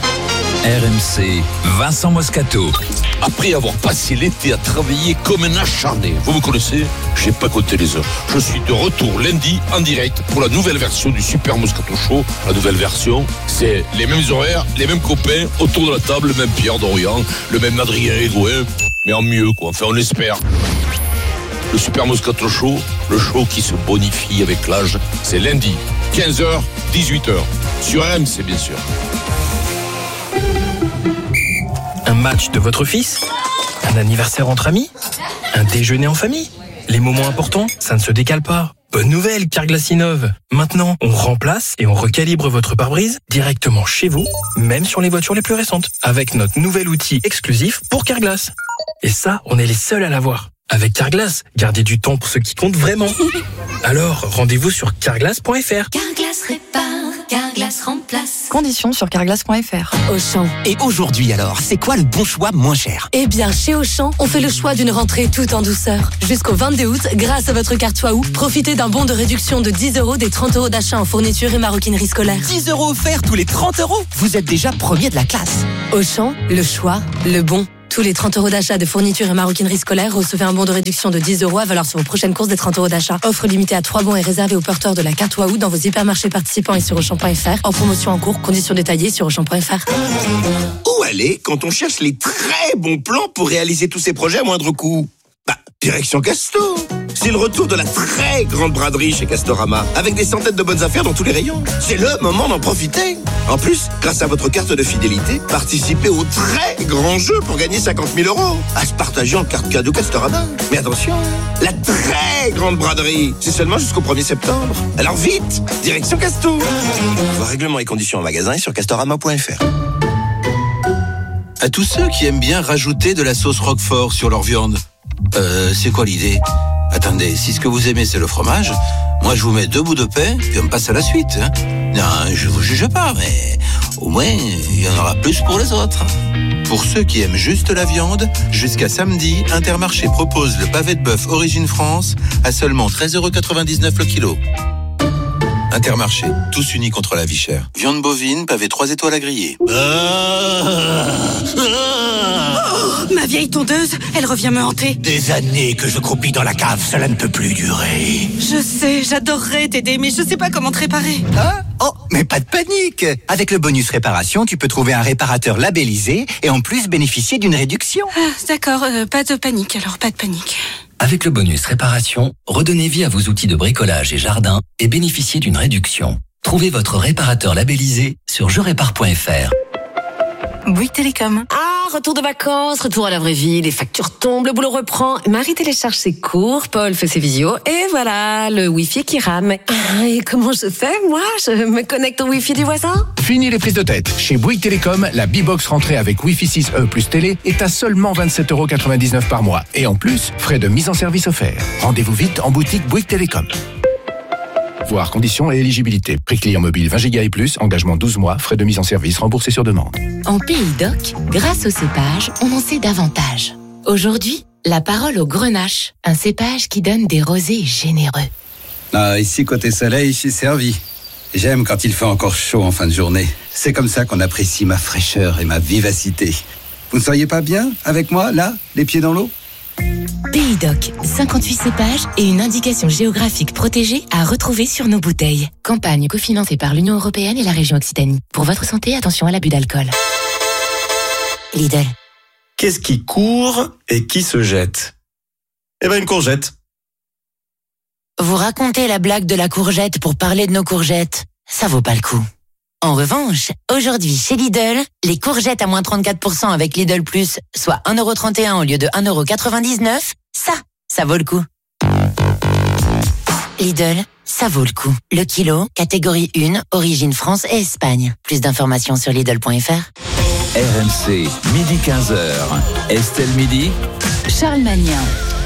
[SPEAKER 6] R M C, Vincent Moscato.
[SPEAKER 20] Après avoir passé l'été à travailler comme un acharné, vous me connaissez, j'ai pas compté les heures. Je suis de retour lundi en direct pour la nouvelle version du Super Moscato Show. La nouvelle version, c'est les mêmes horaires, les mêmes copains autour de la table, le même Pierre Dorian, le même Adrien Egoin, mais en mieux quoi, enfin on l'espère. Le Super Moscato Show, le show qui se bonifie avec l'âge, c'est lundi, quinze heures, dix-huit heures, sur R M C bien sûr.
[SPEAKER 21] Un match de votre fils? Un anniversaire entre amis? Un déjeuner en famille? Les moments importants, ça ne se décale pas. Bonne nouvelle, Carglass innove. Maintenant, on remplace et on recalibre votre pare-brise directement chez vous, même sur les voitures les plus récentes, avec notre nouvel outil exclusif pour Carglass. Et ça, on est les seuls à l'avoir. Avec Carglass, gardez du temps pour ce qui compte vraiment. Alors, rendez-vous sur carglass point f r.
[SPEAKER 5] Carglass répare, Carglass remplace.
[SPEAKER 22] Conditions sur carglass point f r.
[SPEAKER 23] Auchan. Et aujourd'hui alors, c'est quoi le bon choix moins cher?
[SPEAKER 22] Eh bien, chez Auchan, on fait le choix d'une rentrée tout en douceur. Jusqu'au vingt-deux août, grâce à votre carte Waouh, profitez d'un bon de réduction de dix euros des trente euros d'achat en fourniture et maroquinerie scolaire.
[SPEAKER 23] dix euros offerts tous les trente euros? Vous êtes déjà premier de la classe.
[SPEAKER 22] Auchan, le choix, le bon. Tous les trente euros d'achat de fourniture et maroquinerie scolaire, recevez un bon de réduction de dix euros à valeur sur vos prochaines courses des trente euros d'achat. Offre limitée à trois bons et réservée aux porteurs de la carte Waouh dans vos hypermarchés participants et sur Auchan point f r. En promotion en cours, conditions détaillées sur Auchan point f r.
[SPEAKER 24] Où aller quand on cherche les très bons plans pour réaliser tous ces projets à moindre coût? Bah, direction Casto. C'est le retour de la très grande braderie chez Castorama, avec des centaines de bonnes affaires dans tous les rayons. C'est le moment d'en profiter. En plus, grâce à votre carte de fidélité, participez au très grand jeu pour gagner cinquante mille euros. À se partager en carte cadeau Castorama. Mais attention, la très grande braderie, c'est seulement jusqu'au premier septembre. Alors vite, direction Casto. Voir règlements et conditions en magasin et sur castorama point f r.
[SPEAKER 25] À tous ceux qui aiment bien rajouter de la sauce Roquefort sur leur viande, euh, c'est quoi l'idée? Attendez, si ce que vous aimez c'est le fromage, moi je vous mets deux bouts de pain, puis on passe à la suite. Hein. Non, je vous juge pas, mais au moins il y en aura plus pour les autres. Pour ceux qui aiment juste la viande, jusqu'à samedi, Intermarché propose le pavé de bœuf Origine France à seulement treize euros quatre-vingt-dix-neuf le kilo. Intermarché, tous unis contre la vie chère. Viande bovine, pavé trois étoiles à griller.
[SPEAKER 23] Ah, ah,
[SPEAKER 22] oh, ma vieille tondeuse, elle revient me hanter.
[SPEAKER 23] Des années que je croupis dans la cave, cela ne peut plus durer.
[SPEAKER 22] Je sais, j'adorerais t'aider, mais je sais pas comment te réparer.
[SPEAKER 23] Hein? Oh, mais pas de panique. Avec le bonus réparation, tu peux trouver un réparateur labellisé et en plus bénéficier d'une réduction.
[SPEAKER 22] Ah, d'accord, euh, pas de panique, alors pas de panique.
[SPEAKER 26] Avec le bonus réparation, redonnez vie à vos outils de bricolage et jardin et bénéficiez d'une réduction. Trouvez votre réparateur labellisé sur je répare point f r.
[SPEAKER 22] Bouygues Télécom.
[SPEAKER 23] Ah
[SPEAKER 1] retour de vacances, retour à la vraie vie, les factures tombent, le boulot reprend. Marie télécharge ses cours, Paul fait ses visios, et voilà, le Wi-Fi qui rame. Et comment je fais, moi? Je me connecte au Wi-Fi du voisin?
[SPEAKER 2] Fini les prises de tête. Chez Bouygues Télécom, la B-Box rentrée avec Wi-Fi six E plus télé est à seulement vingt-sept euros quatre-vingt-dix-neuf par mois. Et en plus, frais de mise en service offerts. Rendez-vous vite en boutique Bouygues Télécom. Voir conditions et éligibilité. Prix client mobile vingt giga et plus, engagement douze mois, frais de mise en service remboursés sur demande.
[SPEAKER 5] En Pays d'Oc, grâce au cépage, on en sait davantage. Aujourd'hui, la parole au grenache, un cépage qui donne des rosés généreux.
[SPEAKER 3] Ah, ici, côté soleil, je suis servi. J'aime quand il fait encore chaud en fin de journée. C'est comme ça qu'on apprécie ma fraîcheur et ma vivacité. Vous ne seriez pas bien avec moi, là, les pieds dans l'eau ?
[SPEAKER 5] Pays d'Oc, cinquante-huit cépages et une indication géographique protégée à retrouver sur nos bouteilles. Campagne cofinancée par l'Union européenne et la région Occitanie. Pour votre santé, attention à l'abus d'alcool. Lidl.
[SPEAKER 4] Qu'est-ce qui court et qui se jette? Eh ben une courgette.
[SPEAKER 5] Vous racontez la blague de la courgette pour parler de nos courgettes. Ça vaut pas le coup. En revanche, aujourd'hui chez Lidl, les courgettes à moins trente-quatre pour cent avec Lidl Plus, soit un euro trente et un au lieu de un euro quatre-vingt-dix-neuf, ça, ça vaut le coup. Lidl, ça vaut le coup. Le kilo, catégorie un, origine France et Espagne. Plus d'informations sur Lidl point F R.
[SPEAKER 6] R M C, midi quinze heures. Estelle Midi.
[SPEAKER 5] Charles Magnin.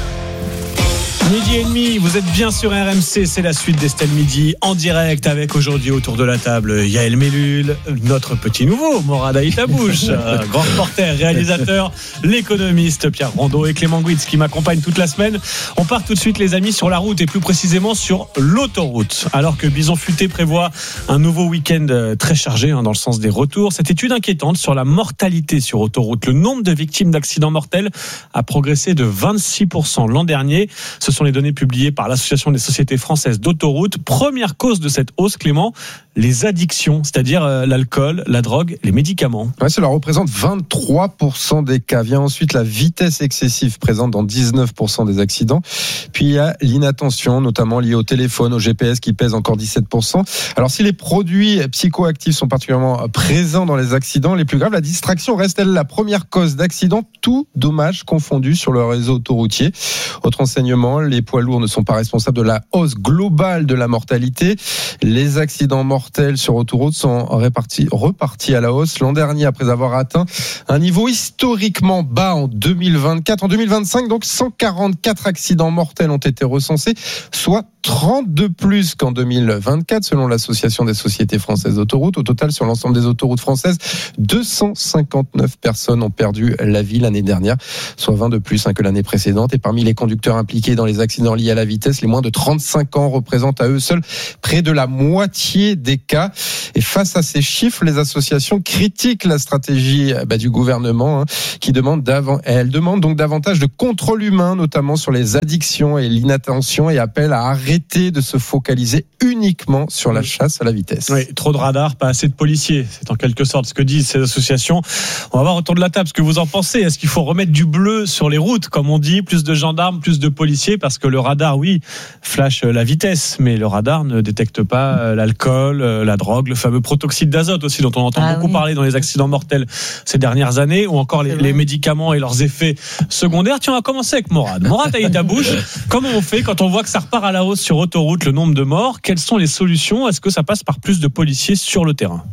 [SPEAKER 7] Midi et demi, vous êtes bien sur R M C, c'est la suite d'Estelle Midi en direct avec aujourd'hui autour de la table Yael Mellul, notre petit nouveau, Morad Aïtabouche, grand reporter, réalisateur, l'économiste Pierre Rondeau et Clément Guitz qui m'accompagnent toute la semaine. On part tout de suite les amis sur la route et plus précisément sur l'autoroute. Alors que Bison Futé prévoit un nouveau week-end très chargé hein, dans le sens des retours, cette étude inquiétante sur la mortalité sur autoroute. Le nombre de victimes d'accidents mortels a progressé de vingt-six pour cent l'an dernier. Ce sont les données publiées par l'Association des sociétés françaises d'autoroute. Première cause de cette hausse, Clément, les addictions, c'est-à-dire euh, l'alcool, la drogue, les médicaments.
[SPEAKER 13] Ouais, cela représente vingt-trois pour cent des cas. Vient ensuite la vitesse excessive présente dans dix-neuf pour cent des accidents. Puis il y a l'inattention, notamment liée au téléphone, au G P S qui pèse encore dix-sept pour cent. Alors si les produits psychoactifs sont particulièrement présents dans les accidents les plus graves, la distraction reste elle la première cause d'accident, tout dommage confondu sur le réseau autoroutier. Autre enseignement, les poids lourds ne sont pas responsables de la hausse globale de la mortalité. Les accidents mortels sur autoroute sont répartis, repartis à la hausse l'an dernier après avoir atteint un niveau historiquement bas en deux mille vingt-quatre. En deux mille vingt-cinq, donc cent quarante-quatre accidents mortels ont été recensés, soit trente-deux plus qu'en deux mille vingt-quatre selon l'Association des sociétés françaises d'autoroute. Au total, sur l'ensemble des autoroutes françaises, deux cent cinquante-neuf personnes ont perdu la vie l'année dernière, soit vingt de plus hein, que l'année précédente. Et parmi les conducteurs impliqués dans les accidents liés à la vitesse, les moins de trente-cinq ans représentent à eux seuls près de la moitié des cas. Et face à ces chiffres, les associations critiquent la stratégie bah, du gouvernement hein, qui demande d'avant, elle demande donc davantage de contrôle humain, notamment sur les addictions et l'inattention, et appelle à arrêter de se focaliser uniquement sur la chasse à la vitesse.
[SPEAKER 7] Oui, trop de radars, pas assez de policiers. C'est en quelque sorte ce que disent ces associations. On va voir autour de la table ce que vous en pensez. Est-ce qu'il faut remettre du bleu sur les routes, comme on dit, plus de gendarmes, plus de policiers, parce que le radar, oui, flash la vitesse, mais le radar ne détecte pas l'alcool, la drogue, le fameux protoxyde d'azote aussi, dont on entend ah, beaucoup oui. parler dans les accidents mortels ces dernières années, ou encore les, les médicaments et leurs effets secondaires. Tiens, on va commencer avec Morad. Morad Aïtabouche, comment on fait quand on voit que ça repart à la hausse sur autoroute, le nombre de morts? Quelles sont les solutions? Est-ce que ça passe par plus de policiers sur le terrain?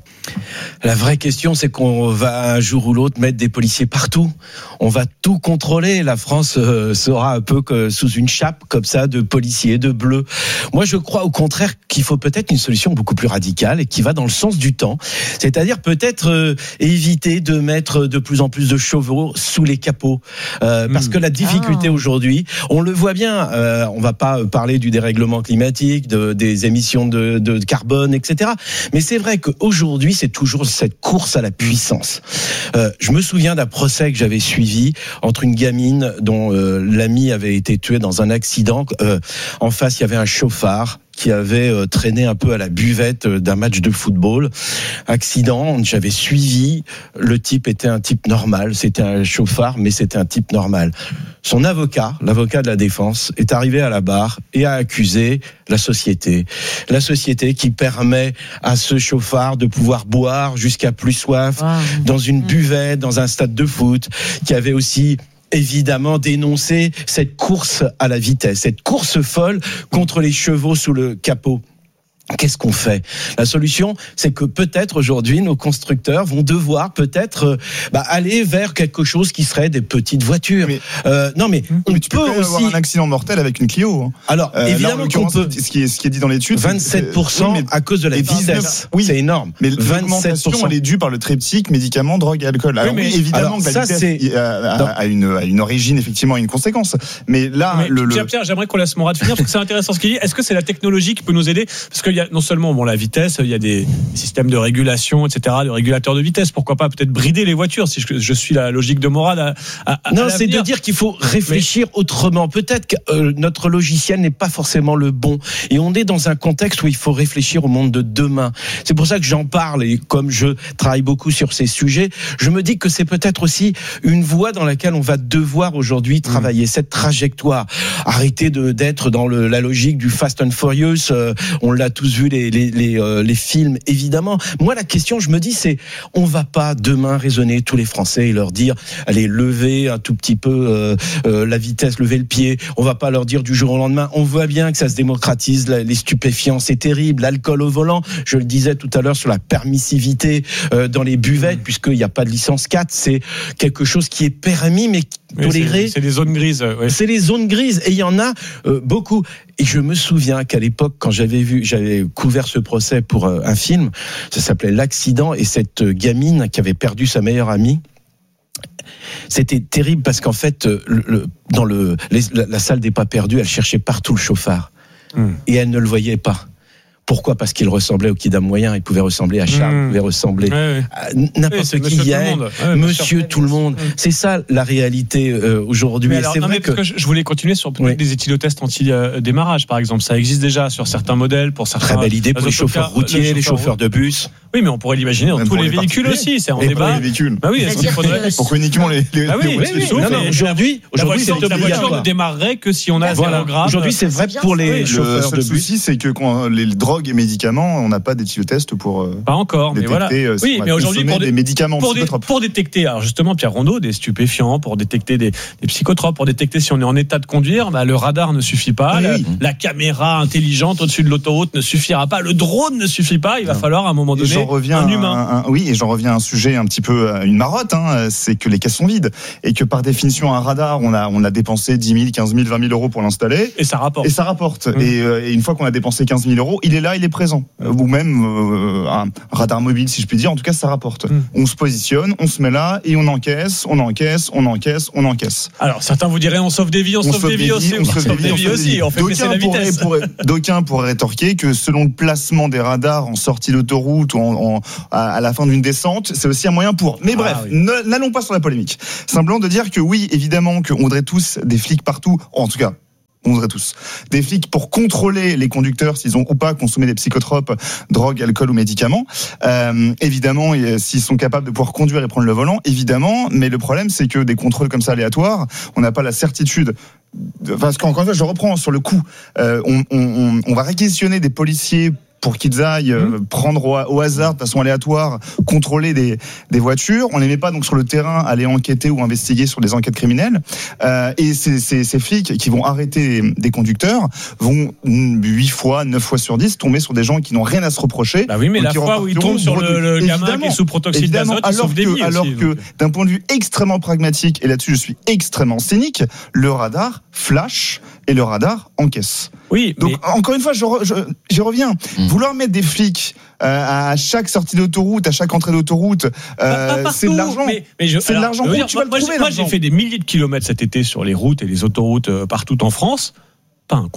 [SPEAKER 15] La vraie question, c'est qu'on va un jour ou l'autre mettre des policiers partout. On va tout contrôler. La France euh, sera un peu que sous une chape comme ça de policiers, de bleus. Moi, je crois au contraire qu'il faut peut-être une solution beaucoup plus radicale et qui va dans le sens du temps. C'est-à-dire peut-être euh, éviter de mettre de plus en plus de chevaux sous les capots. Euh, mmh. Parce que la difficulté ah. aujourd'hui, on le voit bien, euh, on va pas parler du dérèglement climatique, de, des émissions de, de carbone, et cetera. Mais c'est vrai qu'aujourd'hui, c'est toujours cette course à la puissance. Euh, je me souviens d'un procès que j'avais suivi entre une gamine dont euh, l'ami avait été tué dans un accident. Euh, en face, il y avait un chauffard qui avait euh, traîné un peu à la buvette euh, d'un match de football. Accident, j'avais suivi. Le type était un type normal. C'était un chauffard, mais c'était un type normal. Son avocat, l'avocat de la défense, est arrivé à la barre et a accusé la société. La société qui permet à ce chauffard de pouvoir boire jusqu'à plus soif wow. dans une buvette, dans un stade de foot, qui avait aussi évidemment dénoncé cette course à la vitesse, cette course folle contre les chevaux sous le capot. Qu'est-ce qu'on fait ? La solution, c'est que peut-être aujourd'hui, nos constructeurs vont devoir peut-être euh, bah, aller vers quelque chose qui serait des petites voitures.
[SPEAKER 8] Mais,
[SPEAKER 15] euh, non, mais on
[SPEAKER 8] mais tu
[SPEAKER 15] peut
[SPEAKER 8] peux
[SPEAKER 15] aussi
[SPEAKER 8] avoir un accident mortel avec une Clio. Hein.
[SPEAKER 15] Alors,
[SPEAKER 8] euh,
[SPEAKER 15] évidemment
[SPEAKER 8] là,
[SPEAKER 15] qu'on peut.
[SPEAKER 8] Ce qui est, ce qui est dit dans l'étude,
[SPEAKER 15] vingt-sept pour cent
[SPEAKER 8] oui,
[SPEAKER 15] à cause de la vitesse. Oui, c'est énorme.
[SPEAKER 8] Mais l'augmentation, elle est due par le triptyque médicaments, drogue et alcool. Alors, oui, mais, oui évidemment alors, que la ça, vitesse a, a, a, une, a une origine, effectivement, une conséquence. Mais là,
[SPEAKER 7] mais,
[SPEAKER 8] le,
[SPEAKER 7] Pierre, Pierre, j'aimerais qu'on laisse Morad finir parce que c'est intéressant ce qu'il dit. Est-ce que c'est la technologie qui peut nous aider ? Parce qu'il y a non seulement bon la vitesse, il y a des systèmes de régulation, et cetera, de régulateurs de vitesse. Pourquoi pas peut-être brider les voitures, si je, je suis la logique de Morad à, à, à
[SPEAKER 15] Non, c'est de dire qu'il faut réfléchir Mais... autrement. Peut-être que euh, notre logiciel n'est pas forcément le bon. Et on est dans un contexte où il faut réfléchir au monde de demain. C'est pour ça que j'en parle. Et comme je travaille beaucoup sur ces sujets, je me dis que c'est peut-être aussi une voie dans laquelle on va devoir aujourd'hui travailler. Mmh. Cette trajectoire. Arrêter de, d'être dans le, la logique du Fast and Furious. Euh, on l'a tous vu, les, les, les, euh, les films, évidemment. Moi, la question, je me dis, c'est, on va pas demain raisonner tous les Français et leur dire, allez, levez un tout petit peu euh, euh, la vitesse, levez le pied. On va pas leur dire du jour au lendemain. On voit bien que ça se démocratise, les stupéfiants, c'est terrible. L'alcool au volant, je le disais tout à l'heure sur la permissivité euh, dans les buvettes, mmh. puisqu'il n'y a pas de licence quatre, c'est quelque chose qui est permis, mais toléré.
[SPEAKER 7] Oui, c'est, c'est des zones grises. Ouais.
[SPEAKER 15] C'est les zones grises, et il y en a euh, beaucoup. Et je me souviens qu'à l'époque, quand j'avais vu, j'avais couvert ce procès pour euh, un film, ça s'appelait L'accident, et cette gamine qui avait perdu sa meilleure amie, c'était terrible parce qu'en fait, le, le, dans le, les, la, la salle des pas perdus, elle cherchait partout le chauffard, mmh. et elle ne le voyait pas. Pourquoi ? Parce qu'il ressemblait au Kidam moyen, il pouvait ressembler à Charles, mmh. il pouvait ressembler
[SPEAKER 7] ouais, ouais.
[SPEAKER 15] à n'importe
[SPEAKER 7] oui,
[SPEAKER 15] qui hier,
[SPEAKER 7] ouais,
[SPEAKER 15] monsieur tout le monde. Mmh. C'est ça la réalité euh, aujourd'hui.
[SPEAKER 7] Mais alors,
[SPEAKER 15] c'est
[SPEAKER 7] non,
[SPEAKER 15] vrai
[SPEAKER 7] mais
[SPEAKER 15] que...
[SPEAKER 7] que je voulais continuer sur oui. des éthylotests anti-démarrage, par exemple. Ça existe déjà sur certains modèles, pour certains.
[SPEAKER 15] Très belle idée pour les chauffeurs routiers, les, les chauffeurs de bus.
[SPEAKER 7] Oui, mais on pourrait l'imaginer dans tous les, les véhicules aussi. C'est en débat.
[SPEAKER 8] Les véhicules.
[SPEAKER 7] Bah oui, est-ce qu'il faudrait.
[SPEAKER 8] Pourquoi uniquement les.
[SPEAKER 7] Ah oui, oui, oui.
[SPEAKER 15] Non, non, aujourd'hui, aujourd'hui, c'est
[SPEAKER 7] la voiture ne démarrerait que si on a zéro gramme.
[SPEAKER 15] Aujourd'hui, c'est vrai pour les chauffeurs de bus.
[SPEAKER 8] Le souci, c'est que quand les drogues et médicaments, on n'a pas d'éthylotest pour euh,
[SPEAKER 7] pas encore, mais voilà.
[SPEAKER 8] Euh,
[SPEAKER 7] oui, mais aujourd'hui pour
[SPEAKER 8] des, des médicaments
[SPEAKER 7] pour, des, pour détecter, alors justement Pierre Rondeau, des stupéfiants, pour détecter des, des psychotropes, pour détecter si on est en état de conduire, bah, le radar ne suffit pas, oui, la, oui. la caméra intelligente au-dessus de l'autoroute ne suffira pas, le drone ne suffit pas, il va non. falloir à un moment donné un humain.
[SPEAKER 8] Un, un, oui, et j'en reviens à un sujet un petit peu une marotte, hein, c'est que les caisses sont vides et que par définition un radar, on a on a dépensé dix mille, quinze mille, vingt mille euros pour l'installer
[SPEAKER 7] et ça rapporte.
[SPEAKER 8] Et ça rapporte. Mmh. Et, euh, et une fois qu'on a dépensé quinze mille euros, il est là, il est présent. Ou même euh, un radar mobile, si je puis dire. En tout cas, ça rapporte. Mmh. On se positionne, on se met là et on encaisse, on encaisse, on encaisse, on encaisse.
[SPEAKER 7] Alors, certains vous diraient, on sauve des vies, on, on sauve, sauve des vies aussi. On sauve des vies aussi. On fait baisser la vitesse.
[SPEAKER 8] Pourrait, d'aucuns pourraient rétorquer que selon le placement des radars en sortie d'autoroute ou en, en, à la fin d'une descente, c'est aussi un moyen pour. Mais bref, ah, oui. ne, n'allons pas sur la polémique. Simplement de dire que oui, évidemment, qu'on voudrait tous des flics partout. En tout cas, on voudrait tous des flics pour contrôler les conducteurs s'ils ont ou pas consommé des psychotropes, drogue, alcool ou médicaments. Euh, évidemment, s'ils sont capables de pouvoir conduire et prendre le volant, évidemment. Mais le problème, c'est que des contrôles comme ça aléatoires, on n'a pas la certitude. Parce qu'encore une fois, je reprends sur le coup. Euh, on, on, on va réquisitionner des policiers pour qu'ils aillent mmh. prendre au, au hasard, de façon aléatoire, contrôler des, des voitures. On les met pas donc sur le terrain, aller enquêter ou investiguer sur des enquêtes criminelles. Euh, et ces, ces, ces flics qui vont arrêter des conducteurs vont huit fois, neuf fois sur dix tomber sur des gens qui n'ont rien à se reprocher.
[SPEAKER 7] Bah oui, mais la fois où ils tombent sur le, le gamin qui est sous protoxyde d'azote, ils sauvent des vies
[SPEAKER 8] alors
[SPEAKER 7] aussi,
[SPEAKER 8] que,
[SPEAKER 7] donc.
[SPEAKER 8] d'un point de vue extrêmement pragmatique, et là-dessus je suis extrêmement cynique, le radar flash et le radar encaisse.
[SPEAKER 7] Oui,
[SPEAKER 8] donc
[SPEAKER 7] mais...
[SPEAKER 8] encore une fois, je, je, j'y reviens. Mmh. Vouloir mettre des flics euh, à chaque sortie d'autoroute, à chaque entrée d'autoroute, euh,
[SPEAKER 7] pas,
[SPEAKER 8] c'est de l'argent.
[SPEAKER 7] Mais, mais je,
[SPEAKER 8] c'est
[SPEAKER 7] alors,
[SPEAKER 8] de l'argent.
[SPEAKER 7] Dire,
[SPEAKER 8] tu vas
[SPEAKER 7] moi,
[SPEAKER 8] le trouver,
[SPEAKER 7] moi j'ai fait des milliers de kilomètres cet été sur les routes et les autoroutes euh, partout en France. Pas un contrôle.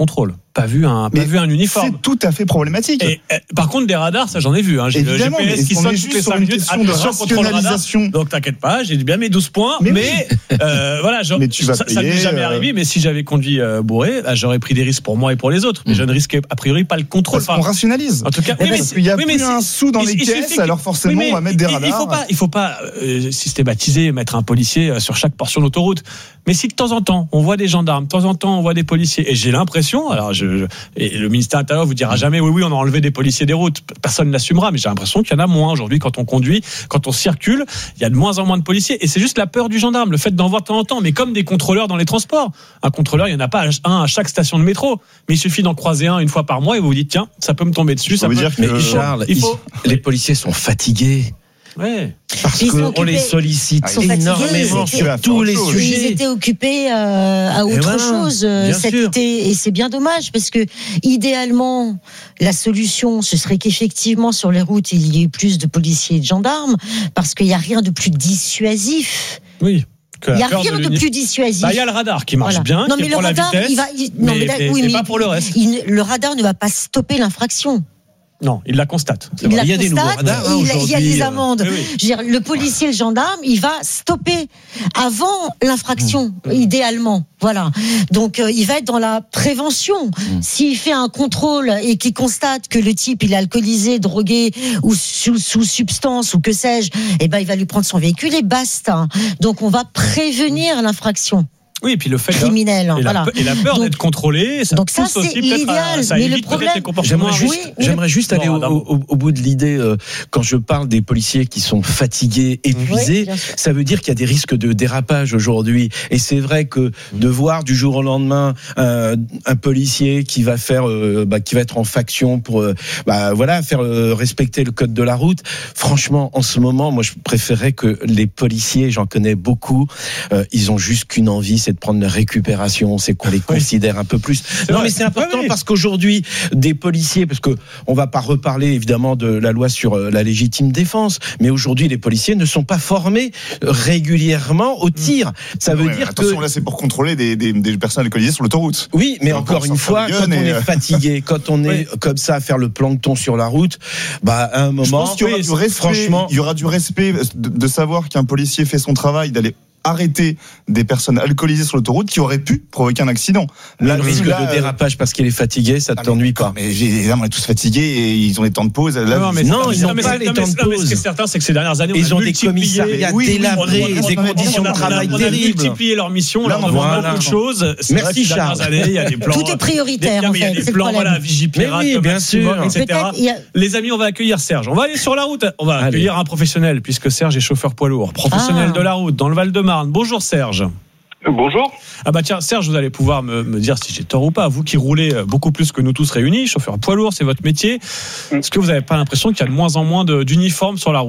[SPEAKER 7] pas vu un, pas vu un uniforme.
[SPEAKER 8] C'est tout à fait problématique.
[SPEAKER 7] Et, et, par contre, des radars, ça j'en ai vu. Hein. J'ai
[SPEAKER 8] Évidemment,
[SPEAKER 7] le G P S qui sonne toutes les cinq minutes. Attention, contrôle radar. Donc t'inquiète pas, j'ai bien mes douze points. Mais, mais oui. euh, voilà, genre,
[SPEAKER 8] mais tu vas
[SPEAKER 7] ça,
[SPEAKER 8] payer,
[SPEAKER 7] ça m'est jamais
[SPEAKER 8] euh...
[SPEAKER 7] arrivé. Mais si j'avais conduit euh, bourré, bah, j'aurais pris des risques pour moi et pour les autres. Mais mmh. je ne risquais a priori pas le contrôle.
[SPEAKER 8] Parce qu'on rationalise.
[SPEAKER 7] En tout cas,
[SPEAKER 8] oui,
[SPEAKER 7] mais
[SPEAKER 8] parce qu'il y a oui, plus un sou dans il, les il caisses, alors forcément on va mettre des radars.
[SPEAKER 7] Il faut pas, il faut pas euh, systématiser, mettre un policier sur chaque portion d'autoroute. Mais si de temps en temps on voit des gendarmes, de temps en temps on voit des policiers, et j'ai l'impression, alors je, je et le ministère de l'Intérieur vous dira jamais oui oui on a enlevé des policiers des routes, personne n'assumera, mais j'ai l'impression qu'il y en a moins aujourd'hui quand on conduit, quand on circule, il y a de moins en moins de policiers, et c'est juste la peur du gendarme, le fait d'en voir de temps en temps, mais comme des contrôleurs dans les transports. Un contrôleur, il n'y en a pas un à chaque station de métro, mais il suffit d'en croiser un une fois par mois et vous vous dites tiens ça peut me tomber dessus. Ça, ça veut
[SPEAKER 15] peut... dire que mais Charles, il faut... les policiers sont fatigués.
[SPEAKER 7] Ouais.
[SPEAKER 15] Parce qu'on les sollicite ah, énormément sur tous les sujets.
[SPEAKER 14] Ils étaient occupés euh, à autre voilà, chose euh, cet sûr. été, et c'est bien dommage parce que idéalement la solution ce serait qu'effectivement sur les routes il y ait plus de policiers et de gendarmes parce qu'il n'y a rien de plus dissuasif.
[SPEAKER 7] Oui.
[SPEAKER 14] Il n'y a rien de, de plus dissuasif.
[SPEAKER 7] Bah, il y a le radar qui marche voilà. bien,
[SPEAKER 14] non,
[SPEAKER 7] qui
[SPEAKER 14] mais
[SPEAKER 7] prend
[SPEAKER 14] le radar,
[SPEAKER 7] la vitesse,
[SPEAKER 14] il va, il, non,
[SPEAKER 7] mais,
[SPEAKER 14] mais,
[SPEAKER 7] mais,
[SPEAKER 14] oui,
[SPEAKER 7] mais
[SPEAKER 14] mais
[SPEAKER 7] pas pour le reste.
[SPEAKER 14] Il, le radar ne va pas stopper l'infraction.
[SPEAKER 7] Non, il la constate.
[SPEAKER 14] Il, la
[SPEAKER 15] il y a
[SPEAKER 14] constate,
[SPEAKER 15] des nouveaux radars hein,
[SPEAKER 14] il,
[SPEAKER 15] aujourd'hui.
[SPEAKER 14] Il y a des amendes.
[SPEAKER 7] Oui, oui.
[SPEAKER 14] Je veux dire, le policier, le gendarme, il va stopper avant l'infraction, mmh. idéalement. Voilà. Donc, euh, il va être dans la prévention. Mmh. S'il fait un contrôle et qu'il constate que le type, il est alcoolisé, drogué ou sous, sous substance ou que sais-je, eh ben, il va lui prendre son véhicule et basta. Donc, on va prévenir l'infraction.
[SPEAKER 7] Oui, et puis le fait
[SPEAKER 14] criminel,
[SPEAKER 7] et,
[SPEAKER 14] voilà.
[SPEAKER 7] la, et la peur donc, d'être contrôlé, ça
[SPEAKER 14] donc ça,
[SPEAKER 7] pousse aussi
[SPEAKER 14] peut-être
[SPEAKER 7] à, ça
[SPEAKER 14] mais
[SPEAKER 7] évite
[SPEAKER 14] le problème,
[SPEAKER 7] peut-être les comportements.
[SPEAKER 15] J'aimerais juste, oui, j'aimerais juste aller au, au, au bout de l'idée. Euh, quand je parle des policiers qui sont fatigués, épuisés, oui, ça veut dire qu'il y a des risques de dérapage aujourd'hui. Et c'est vrai que de voir du jour au lendemain euh, un policier qui va faire, euh, bah, qui va être en faction pour, euh, bah, voilà, faire euh, respecter le code de la route. Franchement, en ce moment, moi, je préférerais que les policiers, j'en connais beaucoup, euh, ils ont juste qu'une envie, c'est de prendre leur récupération. C'est qu'on les considère un peu plus. C'est non, vrai. Mais c'est important oui, oui. parce qu'aujourd'hui, des policiers, parce que on va pas reparler évidemment de la loi sur la légitime défense, mais aujourd'hui, les policiers ne sont pas formés régulièrement au tir. Ça veut
[SPEAKER 8] ouais,
[SPEAKER 15] dire
[SPEAKER 8] attention,
[SPEAKER 15] que
[SPEAKER 8] là, c'est pour contrôler des, des, des personnes alcoolisées sur l'autoroute.
[SPEAKER 15] Oui, mais encore une fois, quand on est fatigué, quand on est oui. comme ça à faire le plancton sur la route, bah à un moment,
[SPEAKER 8] je pense qu'il y aura
[SPEAKER 15] oui,
[SPEAKER 8] du respect, franchement,
[SPEAKER 15] il
[SPEAKER 8] y aura du respect de, de savoir qu'un policier fait son travail, d'aller arrêter des personnes alcoolisées sur l'autoroute qui auraient pu provoquer un accident.
[SPEAKER 15] Là, le risque là, de dérapage parce qu'il est fatigué, ça ne t'ennuie pas.
[SPEAKER 8] Mais évidemment, on est tous fatigués et ils ont des temps de pause. Là,
[SPEAKER 15] non, mais non, ils n'ont pas les temps de pause.
[SPEAKER 7] Ce qui est certain, c'est que ces dernières années,
[SPEAKER 15] ils
[SPEAKER 7] on
[SPEAKER 15] ont des commissariats délabrés, des conditions de travail terribles.
[SPEAKER 7] On a multiplié leur mission, on leur demande beaucoup de choses.
[SPEAKER 15] Merci Charles.
[SPEAKER 14] Tout est prioritaire en fait.
[SPEAKER 7] Il y a des plans, voilà, Vigipirate,
[SPEAKER 15] bien sûr,
[SPEAKER 7] et cetera. Les amis, on va accueillir Serge. On va aller sur la route. On va accueillir un professionnel puisque Serge est chauffeur poids lourd, professionnel de la route dans le Val-de-Marne. Bonjour Serge.
[SPEAKER 9] Bonjour.
[SPEAKER 7] Ah bah tiens, Serge, vous allez pouvoir me, me dire si j'ai tort ou pas. Vous qui roulez beaucoup plus que nous tous réunis, chauffeur poids lourd, c'est votre métier. Est-ce que vous n'avez pas l'impression qu'il y a de moins en moins de, d'uniformes sur la route ?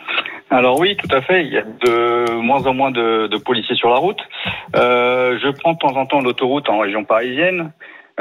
[SPEAKER 9] Alors oui, tout à fait. Il y a de moins en moins de, de policiers sur la route. Euh, je prends de temps en temps l'autoroute en région parisienne.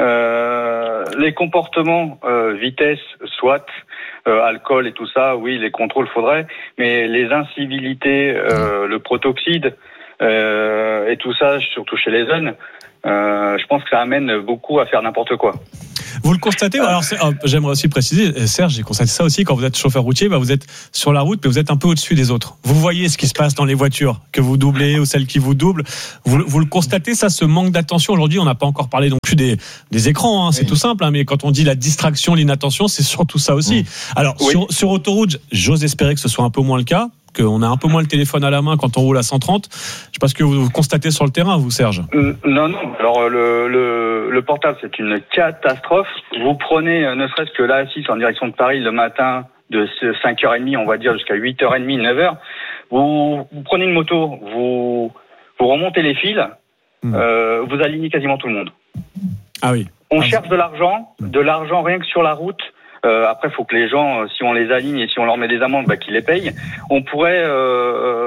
[SPEAKER 9] Euh, les comportements, euh, vitesse, soit, euh, alcool et tout ça, oui, les contrôles faudrait, mais les incivilités, euh, le protoxyde, Euh, et tout ça, surtout chez les jeunes, euh, je pense que ça amène beaucoup à faire n'importe quoi.
[SPEAKER 7] Vous le constatez, alors c'est, oh, j'aimerais aussi préciser, Serge, j'ai constaté ça aussi, quand vous êtes chauffeur routier, bah vous êtes sur la route, mais vous êtes un peu au-dessus des autres. Vous voyez ce qui se passe dans les voitures, que vous doublez ou celles qui vous doublent. Vous, vous le constatez, ça, ce manque d'attention. Aujourd'hui, on n'a pas encore parlé non plus des, des écrans, hein, c'est oui. tout simple, hein, mais quand on dit la distraction, l'inattention, c'est surtout ça aussi. Mmh. Alors, oui. sur, sur autoroute, j'ose espérer que ce soit un peu moins le cas, qu'on a un peu moins le téléphone à la main quand on roule à cent trente. Je ne sais pas ce que vous constatez sur le terrain, vous, Serge.
[SPEAKER 9] Non, non. Alors, le, le, le portable, c'est une catastrophe. Vous prenez, ne serait-ce que l'A six en direction de Paris le matin, de cinq heures trente, on va dire, jusqu'à huit heures trente, neuf heures. Vous, vous prenez une moto, vous, vous remontez les fils, mmh. euh, vous alignez quasiment tout le monde.
[SPEAKER 7] Ah oui.
[SPEAKER 9] On
[SPEAKER 7] ah,
[SPEAKER 9] cherche de l'argent, de l'argent rien que sur la route. Euh, après, il faut que les gens, si on les aligne et si on leur met des amendes, bah, qu'ils les payent. On pourrait euh,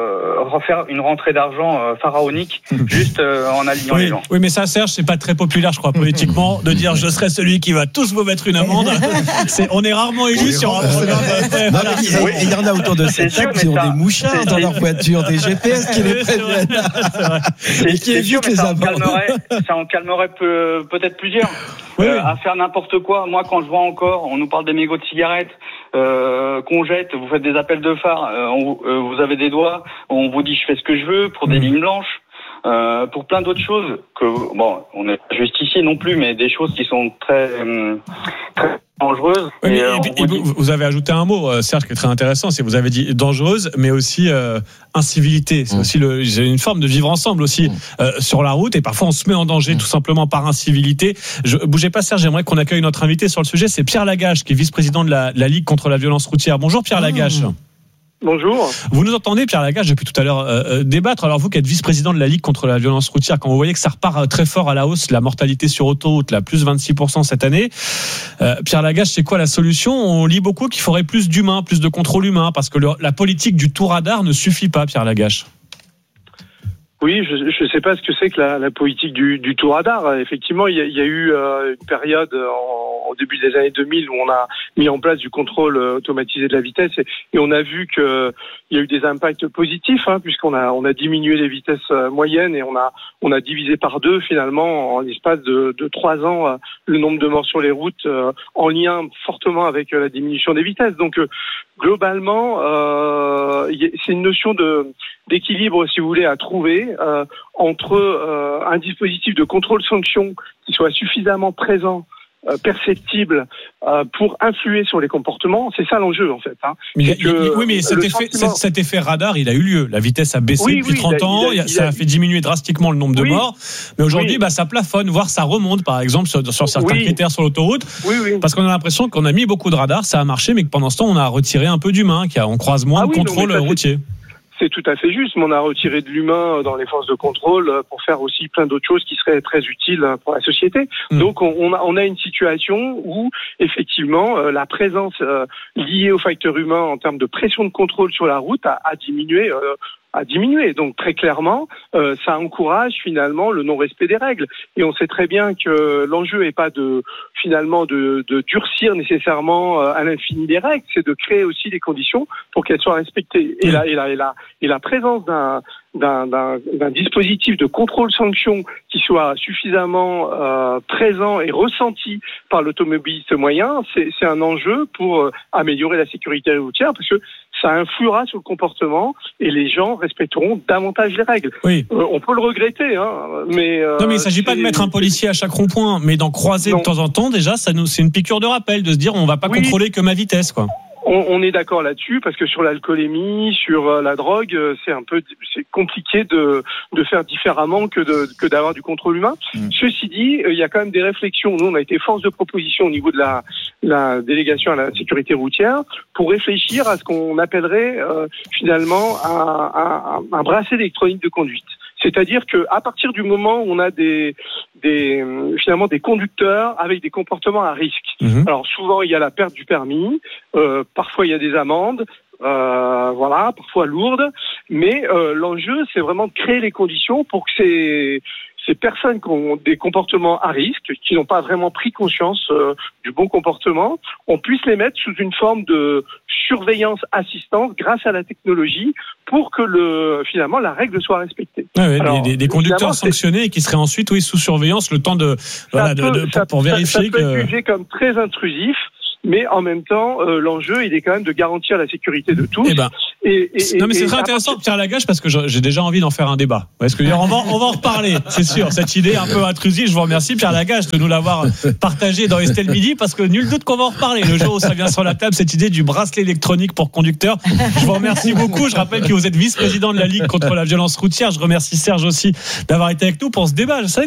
[SPEAKER 9] refaire une rentrée d'argent euh, pharaonique juste euh, en alignant
[SPEAKER 7] oui,
[SPEAKER 9] les gens.
[SPEAKER 7] Oui, mais ça, Serge, c'est pas très populaire, je crois, politiquement, de dire je serai celui qui va tous vous mettre une amende. C'est, on est rarement élu sur un programme.
[SPEAKER 15] Voilà. Il y en a autour de cette table qui ont des mouchards dans leur voiture, des G P S qui les préviennent.
[SPEAKER 9] Et qui évitent les amendes. Ça en calmerait peu, peut-être plusieurs. Oui, euh, oui. À faire n'importe quoi. Moi, quand je vois encore, on nous parle des mégots de cigarettes euh, qu'on jette, vous faites des appels de phare, euh, on, euh, vous avez des doigts, on vous dit je fais ce que je veux pour des mmh. lignes blanches. Euh, pour plein d'autres choses que bon, on n'est pas justicier non plus, mais des choses qui sont très, euh, très dangereuses.
[SPEAKER 7] Oui,
[SPEAKER 9] et,
[SPEAKER 7] et,
[SPEAKER 9] euh,
[SPEAKER 7] et, et vous, vous avez ajouté un mot, Serge, qui est très intéressant. C'est vous avez dit dangereuse, mais aussi euh, incivilité. C'est mmh. aussi le, j'ai une forme de vivre ensemble aussi mmh. euh, sur la route. Et parfois, on se met en danger mmh. tout simplement par incivilité. Je, bougez pas, Serge. J'aimerais qu'on accueille notre invité sur le sujet. C'est Pierre Lagache, qui est vice-président de la, de la Ligue contre la violence routière. Bonjour, Pierre mmh. Lagache.
[SPEAKER 9] Bonjour.
[SPEAKER 7] Vous nous entendez, Pierre Lagache, depuis tout à l'heure euh, débattre. Alors vous qui êtes vice-président de la Ligue contre la violence routière, quand vous voyez que ça repart très fort à la hausse, la mortalité sur autoroute, là, plus vingt-six pour cent cette année, euh, Pierre Lagache, c'est quoi la solution ? On lit beaucoup qu'il faudrait plus d'humains, plus de contrôle humain, parce que le, la politique du tout radar ne suffit pas, Pierre Lagache.
[SPEAKER 10] Oui, je ne sais pas ce que c'est que la, la politique du, du tout radar. Effectivement, il y a, il y a eu euh, une période en, au début des années deux mille où on a mis en place du contrôle automatisé de la vitesse et, et on a vu que il y a eu des impacts positifs, hein, puisqu'on a on a diminué les vitesses moyennes et on a on a divisé par deux finalement en l'espace de, de trois ans euh, le nombre de morts sur les routes euh, en lien fortement avec euh, la diminution des vitesses. Donc euh, globalement, euh, y a, c'est une notion de d'équilibre, si vous voulez, à trouver euh, entre euh, un dispositif de contrôle-sanction qui soit suffisamment présent, euh, perceptible, euh, pour influer sur les comportements. C'est ça l'enjeu, en fait. Hein.
[SPEAKER 7] Mais y, que, oui, mais cet effet, sentiment... cet effet radar, il a eu lieu. La vitesse a baissé oui, depuis oui, trente ans, il a, il a, ça a, a fait diminuer drastiquement le nombre de oui, morts. Mais aujourd'hui, oui. bah, ça plafonne, voire ça remonte, par exemple, sur, sur certains oui. critères sur l'autoroute.
[SPEAKER 10] Oui, oui.
[SPEAKER 7] Parce qu'on a l'impression qu'on a mis beaucoup de radars, ça a marché, mais que pendant ce temps, on a retiré un peu d'humain, qu'on croise moins ah, de oui, contrôle non, routier.
[SPEAKER 10] C'est tout à fait juste, mais on a retiré de l'humain dans les forces de contrôle pour faire aussi plein d'autres choses qui seraient très utiles pour la société. Mmh. Donc on a, on a une situation où effectivement la présence liée au facteur humain en termes de pression de contrôle sur la route a, a diminué. Euh, a diminué. Donc très clairement, euh, ça encourage finalement le non-respect des règles. Et on sait très bien que l'enjeu n'est pas de finalement de, de durcir nécessairement à l'infini les règles, c'est de créer aussi les conditions pour qu'elles soient respectées. Et la, et la, et la, et la présence d'un D'un, d'un, d'un dispositif de contrôle-sanction qui soit suffisamment euh, présent et ressenti par l'automobiliste moyen, c'est, c'est un enjeu pour euh, améliorer la sécurité routière parce que ça influera sur le comportement et les gens respecteront davantage les règles.
[SPEAKER 7] Oui.
[SPEAKER 10] Euh, on peut le regretter, hein, mais... Euh,
[SPEAKER 7] non, mais il ne s'agit pas de mettre un policier à chaque rond-point, mais d'en croiser non. de temps en temps, déjà, ça nous, c'est une piqûre de rappel de se dire on ne va pas oui. contrôler que ma vitesse, quoi.
[SPEAKER 10] On, on est d'accord là-dessus parce que sur l'alcoolémie, sur la drogue, c'est un peu, c'est compliqué de de faire différemment que de que d'avoir du contrôle humain. Mmh. Ceci dit, il y a quand même des réflexions. Nous, on a été force de proposition au niveau de la la délégation à la sécurité routière pour réfléchir à ce qu'on appellerait euh, finalement un, un, un bracelet électronique de conduite. C'est-à-dire que à partir du moment où on a des, des finalement des conducteurs avec des comportements à risque. Mmh. Alors souvent il y a la perte du permis, euh, parfois il y a des amendes, euh, voilà, parfois lourdes, mais euh, l'enjeu c'est vraiment de créer les conditions pour que ces ces personnes qui ont des comportements à risque, qui n'ont pas vraiment pris conscience euh, du bon comportement, on puisse les mettre sous une forme de surveillance assistance grâce à la technologie pour que le finalement la règle soit respectée.
[SPEAKER 7] Ah ouais, Alors, des, des conducteurs sanctionnés qui seraient ensuite oui sous surveillance le temps de voilà
[SPEAKER 10] peut,
[SPEAKER 7] de, de,
[SPEAKER 10] ça,
[SPEAKER 7] pour
[SPEAKER 10] ça,
[SPEAKER 7] vérifier
[SPEAKER 10] ça peut
[SPEAKER 7] que
[SPEAKER 10] être jugé comme très intrusif. Mais en même temps, euh, l'enjeu, il est quand même de garantir la sécurité de tous.
[SPEAKER 7] Eh ben,
[SPEAKER 10] et, et,
[SPEAKER 7] non, mais c'est
[SPEAKER 10] et,
[SPEAKER 7] très
[SPEAKER 10] et
[SPEAKER 7] intéressant, Pierre Lagache, parce que j'ai déjà envie d'en faire un débat. Parce que on va, on va en reparler, c'est sûr. Cette idée un peu intrusive, je vous remercie, Pierre Lagache, de nous l'avoir partagée dans Estelle Midi, parce que nul doute qu'on va en reparler le jour où ça vient sur la table, cette idée du bracelet électronique pour conducteurs. Je vous remercie beaucoup. Je rappelle que vous êtes vice-président de la Ligue contre la violence routière. Je remercie Serge aussi d'avoir été avec nous pour ce débat. Je savais